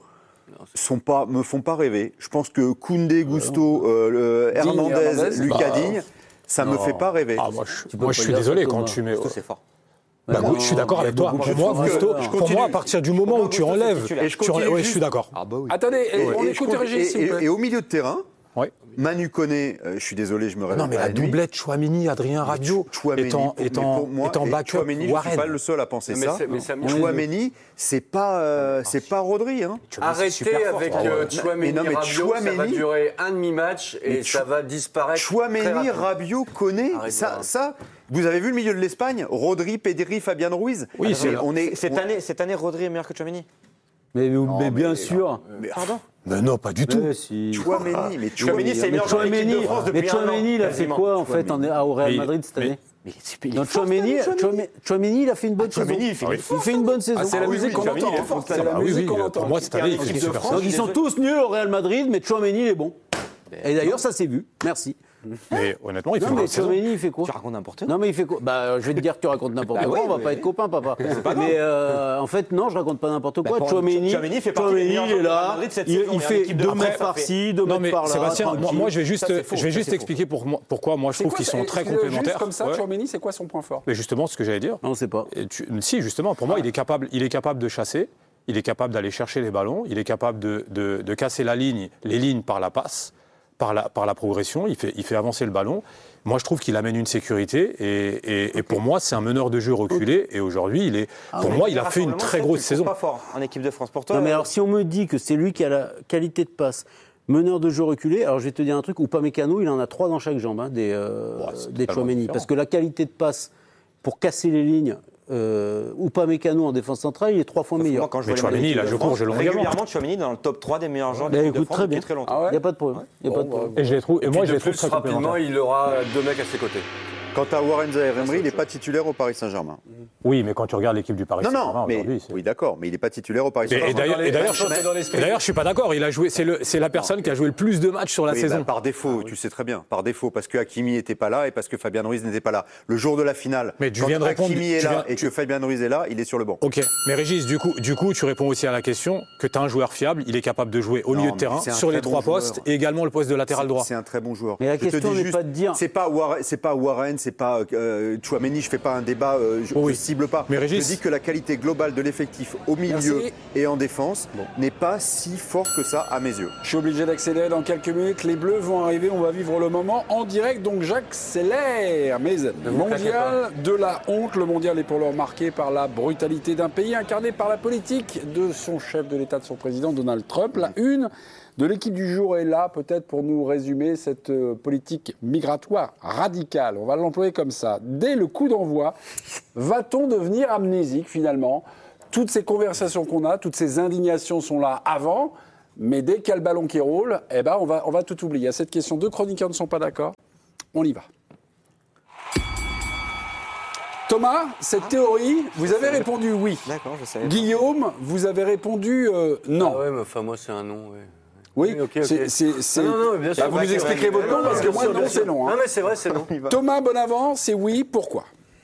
me font pas rêver. Je pense que Koundé, Gusto, Hernandez, Lucas Digne, ça me fait pas rêver. Ah, moi je suis désolé quand tu mets... C'est fort. Je suis d'accord avec toi. Pour moi, à partir du moment où tu enlèves... Je suis d'accord. Attendez, on écoute Régis, s'il vous plaît. Et au milieu de terrain, Manu Koné, je suis désolé, je me réveille. Non, mais la doublette Chouamini, Adrien Rabiot, étant backup, Chouameni, je ne suis pas le seul à penser ça. Chouameni, c'est pas Rodri. Hein. Arrêtez avec Chouameni, Rabiot, ça va durer un demi-match et ça va disparaître. Chouameni, Rabiot, Koné, ça... Vous avez vu le milieu de l'Espagne? Rodri, Pedri, Fabian Ruiz. Oui, cette année, Rodri est meilleur que Chouameni. Mais bien sûr. Pardon? Mais non, pas du tout. Chouameni, c'est meilleur que l'équipe de France depuis un an. Chouameni, il a fait quoi en fait au Real Madrid cette année? Chouameni, il a fait une bonne saison. Il fait une bonne saison. C'est la musique qu'on entend. C'est la musique qu'on entend. Pour moi, cette année, il fait super. Donc ils sont tous nuls au Real Madrid, mais Chouameni, il est bon. Et d'ailleurs, ça s'est vu. Merci. Mais honnêtement, il fait une bonne saison. Chouameni, il fait quoi? Tu racontes n'importe quoi. Non, mais il fait quoi? Je vais te dire que tu racontes n'importe quoi. On va pas être copains, papa. Mais en fait, non, je raconte pas n'importe quoi. Chouameni, il est là. Il fait 2 mètres par-ci, 2 mètres par-là. Sébastien, moi, je vais juste expliquer pourquoi moi je trouve qu'ils sont très complémentaires. Juste comme ça, Chouameni, c'est quoi son point fort? Mais justement, ce que j'allais dire. On ne sait pas. Si, justement, pour moi, il est capable de chasser. Il est capable d'aller chercher les ballons. Il est capable de casser les lignes par la passe. Par la progression, il fait avancer le ballon. Moi, je trouve qu'il amène une sécurité et pour moi, c'est un meneur de jeu reculé. Et aujourd'hui, il a fait une très grosse saison. Pas fort en équipe de France pour toi. Non, mais alors, si on me dit que c'est lui qui a la qualité de passe, meneur de jeu reculé, alors je vais te dire un truc, Upamecano, il en a 3 dans chaque jambe, des Chouameni. Parce que la qualité de passe pour casser les lignes, Upamecano en défense centrale, il est 3 fois meilleur. Quand je vois Chouameni, là, je cours, je l'ai régulièrement. Chouameni dans le top 3 des meilleurs joueurs de l'équipe de France depuis très longtemps. Il n'y a pas de problème. Et je les trouve très rapidement, il aura 2 mecs à ses côtés. Quant à Warren Zaïre-Emery, il n'est pas titulaire au Paris Saint-Germain. Oui, mais quand tu regardes l'équipe du Paris Saint-Germain aujourd'hui... Oui, d'accord, mais il n'est pas titulaire au Paris Saint-Germain. Et d'ailleurs, je suis pas d'accord. Il a joué. C'est la personne qui a joué le plus de matchs sur la saison. Par défaut, tu sais très bien. Par défaut, parce que Hakimi n'était pas là et parce que Fabien Ruiz n'était pas là. Le jour de la finale, quand Hakimi est là et que Fabien Ruiz est là, il est sur le banc. Ok, mais Régis, du coup, tu réponds aussi à la question que tu as un joueur fiable. Il est capable de jouer au milieu de terrain, sur les 3 postes, et également le poste de latéral droit. C'est un très bon joueur. Mais la question n'est pas de dire. C'est pas Warren, c'est pas Tchouaméni. Je fais pas un débat. Je cible pas. Mais Régis, je dis que la qualité globale de l'effectif au milieu et en défense n'est pas si fort que ça à mes yeux. Je suis obligé d'accélérer dans quelques minutes. Les Bleus vont arriver. On va vivre le moment en direct. Donc j'accélère. Mais mondial de la honte. Le mondial est pour l'heure marqué par la brutalité d'un pays incarné par la politique de son chef de l'État, de son président Donald Trump. La une de l'équipe du jour est là, peut-être pour nous résumer cette politique migratoire radicale. On va l'employer comme ça. Dès le coup d'envoi, va-t-on devenir amnésique finalement ? Toutes ces conversations qu'on a, toutes ces indignations sont là avant, mais dès qu'il y a le ballon qui roule, eh ben on va tout oublier. À cette question, 2 chroniqueurs ne sont pas d'accord. On y va. Thomas, cette théorie, vous avez répondu oui. D'accord, je savais. Guillaume, vous avez répondu non. Ah ouais, mais enfin moi c'est un non. Ouais. Oui, okay. Non, bien sûr. Vous nous expliquerez votre nom parce que moi, non, c'est non. Non, mais c'est vrai, c'est non. Thomas Bonavent, c'est oui, pourquoi ?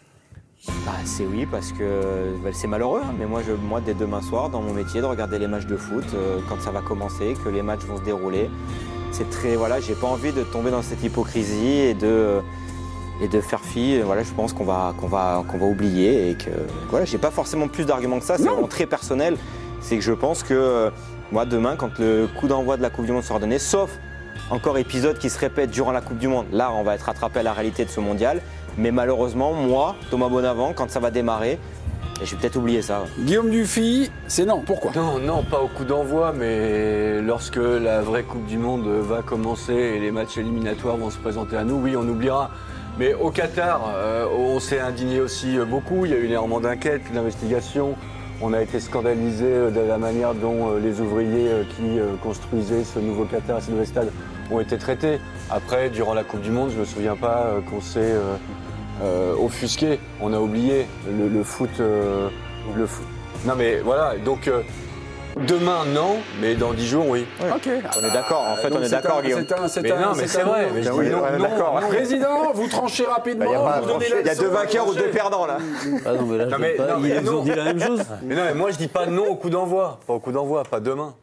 C'est oui parce que c'est malheureux, hein, mais moi dès demain soir, dans mon métier, de regarder les matchs de foot, quand ça va commencer, que les matchs vont se dérouler, c'est très... Voilà, j'ai pas envie de tomber dans cette hypocrisie et de faire fi. Voilà, je pense qu'on va oublier et que... Voilà, j'ai pas forcément plus d'arguments que ça, c'est vraiment très personnel. C'est que je pense que... Moi, demain, quand le coup d'envoi de la Coupe du Monde sera donné, sauf encore épisode qui se répète durant la Coupe du Monde, là, on va être rattrapé à la réalité de ce mondial. Mais malheureusement, moi, Thomas Bonavent, quand ça va démarrer, je vais peut-être oublier ça. Guillaume Dufy, c'est non. Pourquoi ? Non, pas au coup d'envoi, mais lorsque la vraie Coupe du Monde va commencer et les matchs éliminatoires vont se présenter à nous, oui, on oubliera. Mais au Qatar, on s'est indigné aussi beaucoup. Il y a eu énormément d'enquêtes, d'investigations. On a été scandalisé de la manière dont les ouvriers qui construisaient ce nouveau Qatar, ce nouveau stade, ont été traités. Après, durant la Coupe du Monde, je ne me souviens pas qu'on s'est offusqué. On a oublié le foot. Non mais voilà, donc demain non, mais dans 10 jours oui. Ok. On est d'accord, en fait on est d'accord Guillaume. Mais c'est vrai, mais je dis non. Président, vous tranchez rapidement. Il y a 2 vainqueurs ou 2 perdants là. Ah non mais là, ils ont dit la même chose. Mais non, mais moi je dis pas non au coup d'envoi. Pas au coup d'envoi, pas demain.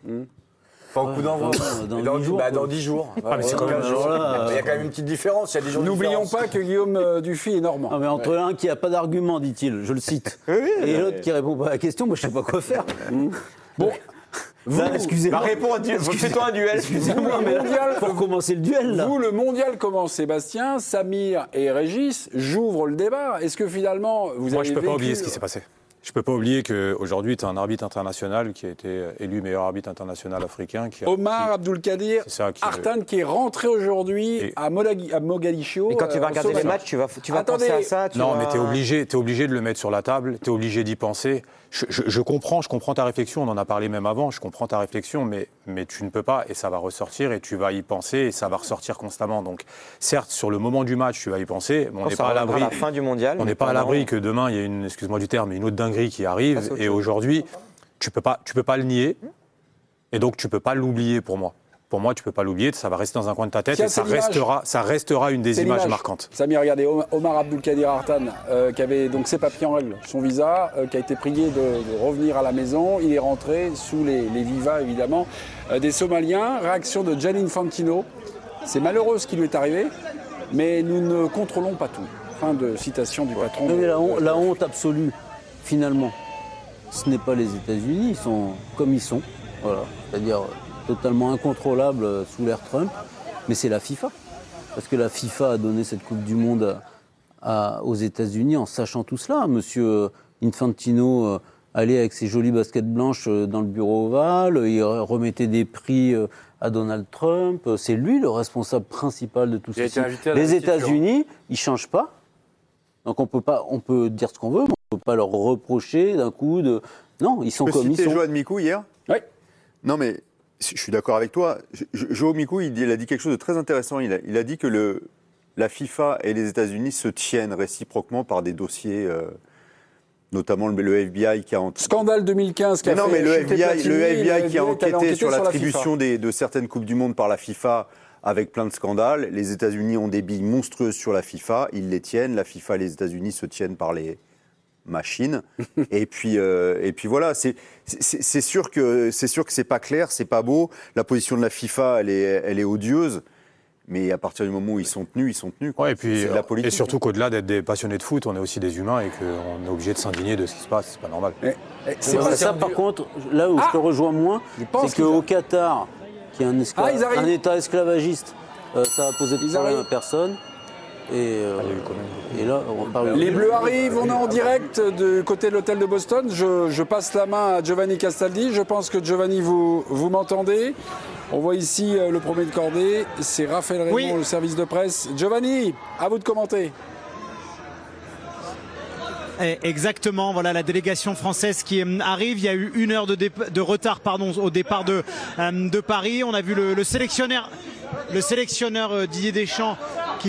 Pas au coup d'envoi. Dans 10 jours. Mais c'est quand même 15 jours. Il y a quand même une petite différence. Il y a des jours. N'oublions pas que Guillaume Dufy est normand. Non mais entre l'un qui n'a pas d'argument, dit-il, je le cite, et l'autre qui répond pas à la question, moi je sais pas quoi faire. Bon. Excusez-moi. Fais-toi un duel. Excusez-moi, mais pour commencer le duel, là. Vous, le mondial commence, Sébastien, Samir et Régis. J'ouvre le débat. Est-ce que finalement, vous avez Moi, je ne peux pas oublier ce qui s'est passé. Je ne peux pas oublier qu'aujourd'hui, tu as un arbitre international qui a été élu meilleur arbitre international africain. Omar Abdulkadir Artan, qui est rentré aujourd'hui à Mogadiscio. Et quand tu vas regarder les matchs, tu vas penser à ça. Non, mais tu es obligé de le mettre sur la table, tu es obligé d'y penser. Je comprends ta réflexion, on en a parlé même avant, je comprends ta réflexion, mais tu ne peux pas, et ça va ressortir, et tu vas y penser, et ça va ressortir constamment. Donc, certes, sur le moment du match, tu vas y penser, mais on n'est pas à l'abri. La fin du mondial. On n'est pas à l'abri que demain, il y ait une, excuse-moi du terme, une autre dinguerie qui arrive, et aujourd'hui, tu peux pas le nier, et donc tu peux pas l'oublier pour moi. Pour moi, tu peux pas l'oublier, ça va rester dans un coin de ta tête et ça restera une des images marquantes. Samir, regardez, Omar Abdulkadir Artan, qui avait donc ses papiers en règle, son visa, qui a été prié de revenir à la maison. Il est rentré sous les vivas, évidemment, des Somaliens. Réaction de Gianni Infantino. C'est malheureux ce qui lui est arrivé, mais nous ne contrôlons pas tout. Fin de citation du patron. Mais la honte absolue, finalement, ce n'est pas les États-Unis, ils sont comme ils sont. Voilà, c'est-à-dire totalement incontrôlable sous l'ère Trump, mais c'est la FIFA. Parce que la FIFA a donné cette Coupe du Monde aux États-Unis en sachant tout cela. Monsieur Infantino allait avec ses jolies baskets blanches dans le bureau ovale, il remettait des prix à Donald Trump. C'est lui le responsable principal de tout ceci. Les États-Unis, ils ne changent pas. Donc on peut dire ce qu'on veut, mais on ne peut pas leur reprocher d'un coup de... Non, ils sont comme ils sont. Tu as Johan Mikou hier ? Oui. Non mais... Je suis d'accord avec toi. Joe Mikou, il a dit quelque chose de très intéressant. Il a dit que la FIFA et les États-Unis se tiennent réciproquement par des dossiers, notamment le FBI qui a Scandale 2015 qui a fait le chuter Platini, FBI qui a enquêté sur la l'attribution de certaines Coupes du Monde par la FIFA avec plein de scandales. Les États-Unis ont des billes monstrueuses sur la FIFA, ils les tiennent. La FIFA et les États-Unis se tiennent par les machines. et puis voilà, c'est sûr que c'est pas clair, c'est pas beau. La position de la FIFA, elle est odieuse. Mais à partir du moment où ils sont tenus, Ouais, et puis, c'est de la politique. Et surtout qu'au-delà d'être des passionnés de foot, on est aussi des humains et qu'on est obligé de s'indigner de ce qui se passe. C'est pas normal. C'est pas ça, par contre, là où je te rejoins moins, c'est qu'au Qatar, qui est un État esclavagiste, ça a posé de problème à personne. Et là, on parle. Les Bleus arrivent, on est en direct du côté de l'hôtel de Boston. Je passe la main à Giovanni Castaldi. Je pense que Giovanni, vous m'entendez. On voit ici le premier de cordée, c'est Raphaël Raymond, le service de presse. Giovanni, à vous de commenter. Exactement, voilà la délégation française qui arrive. Il y a eu 1 heure de retard au départ de Paris. On a vu le sélectionneur Didier Deschamps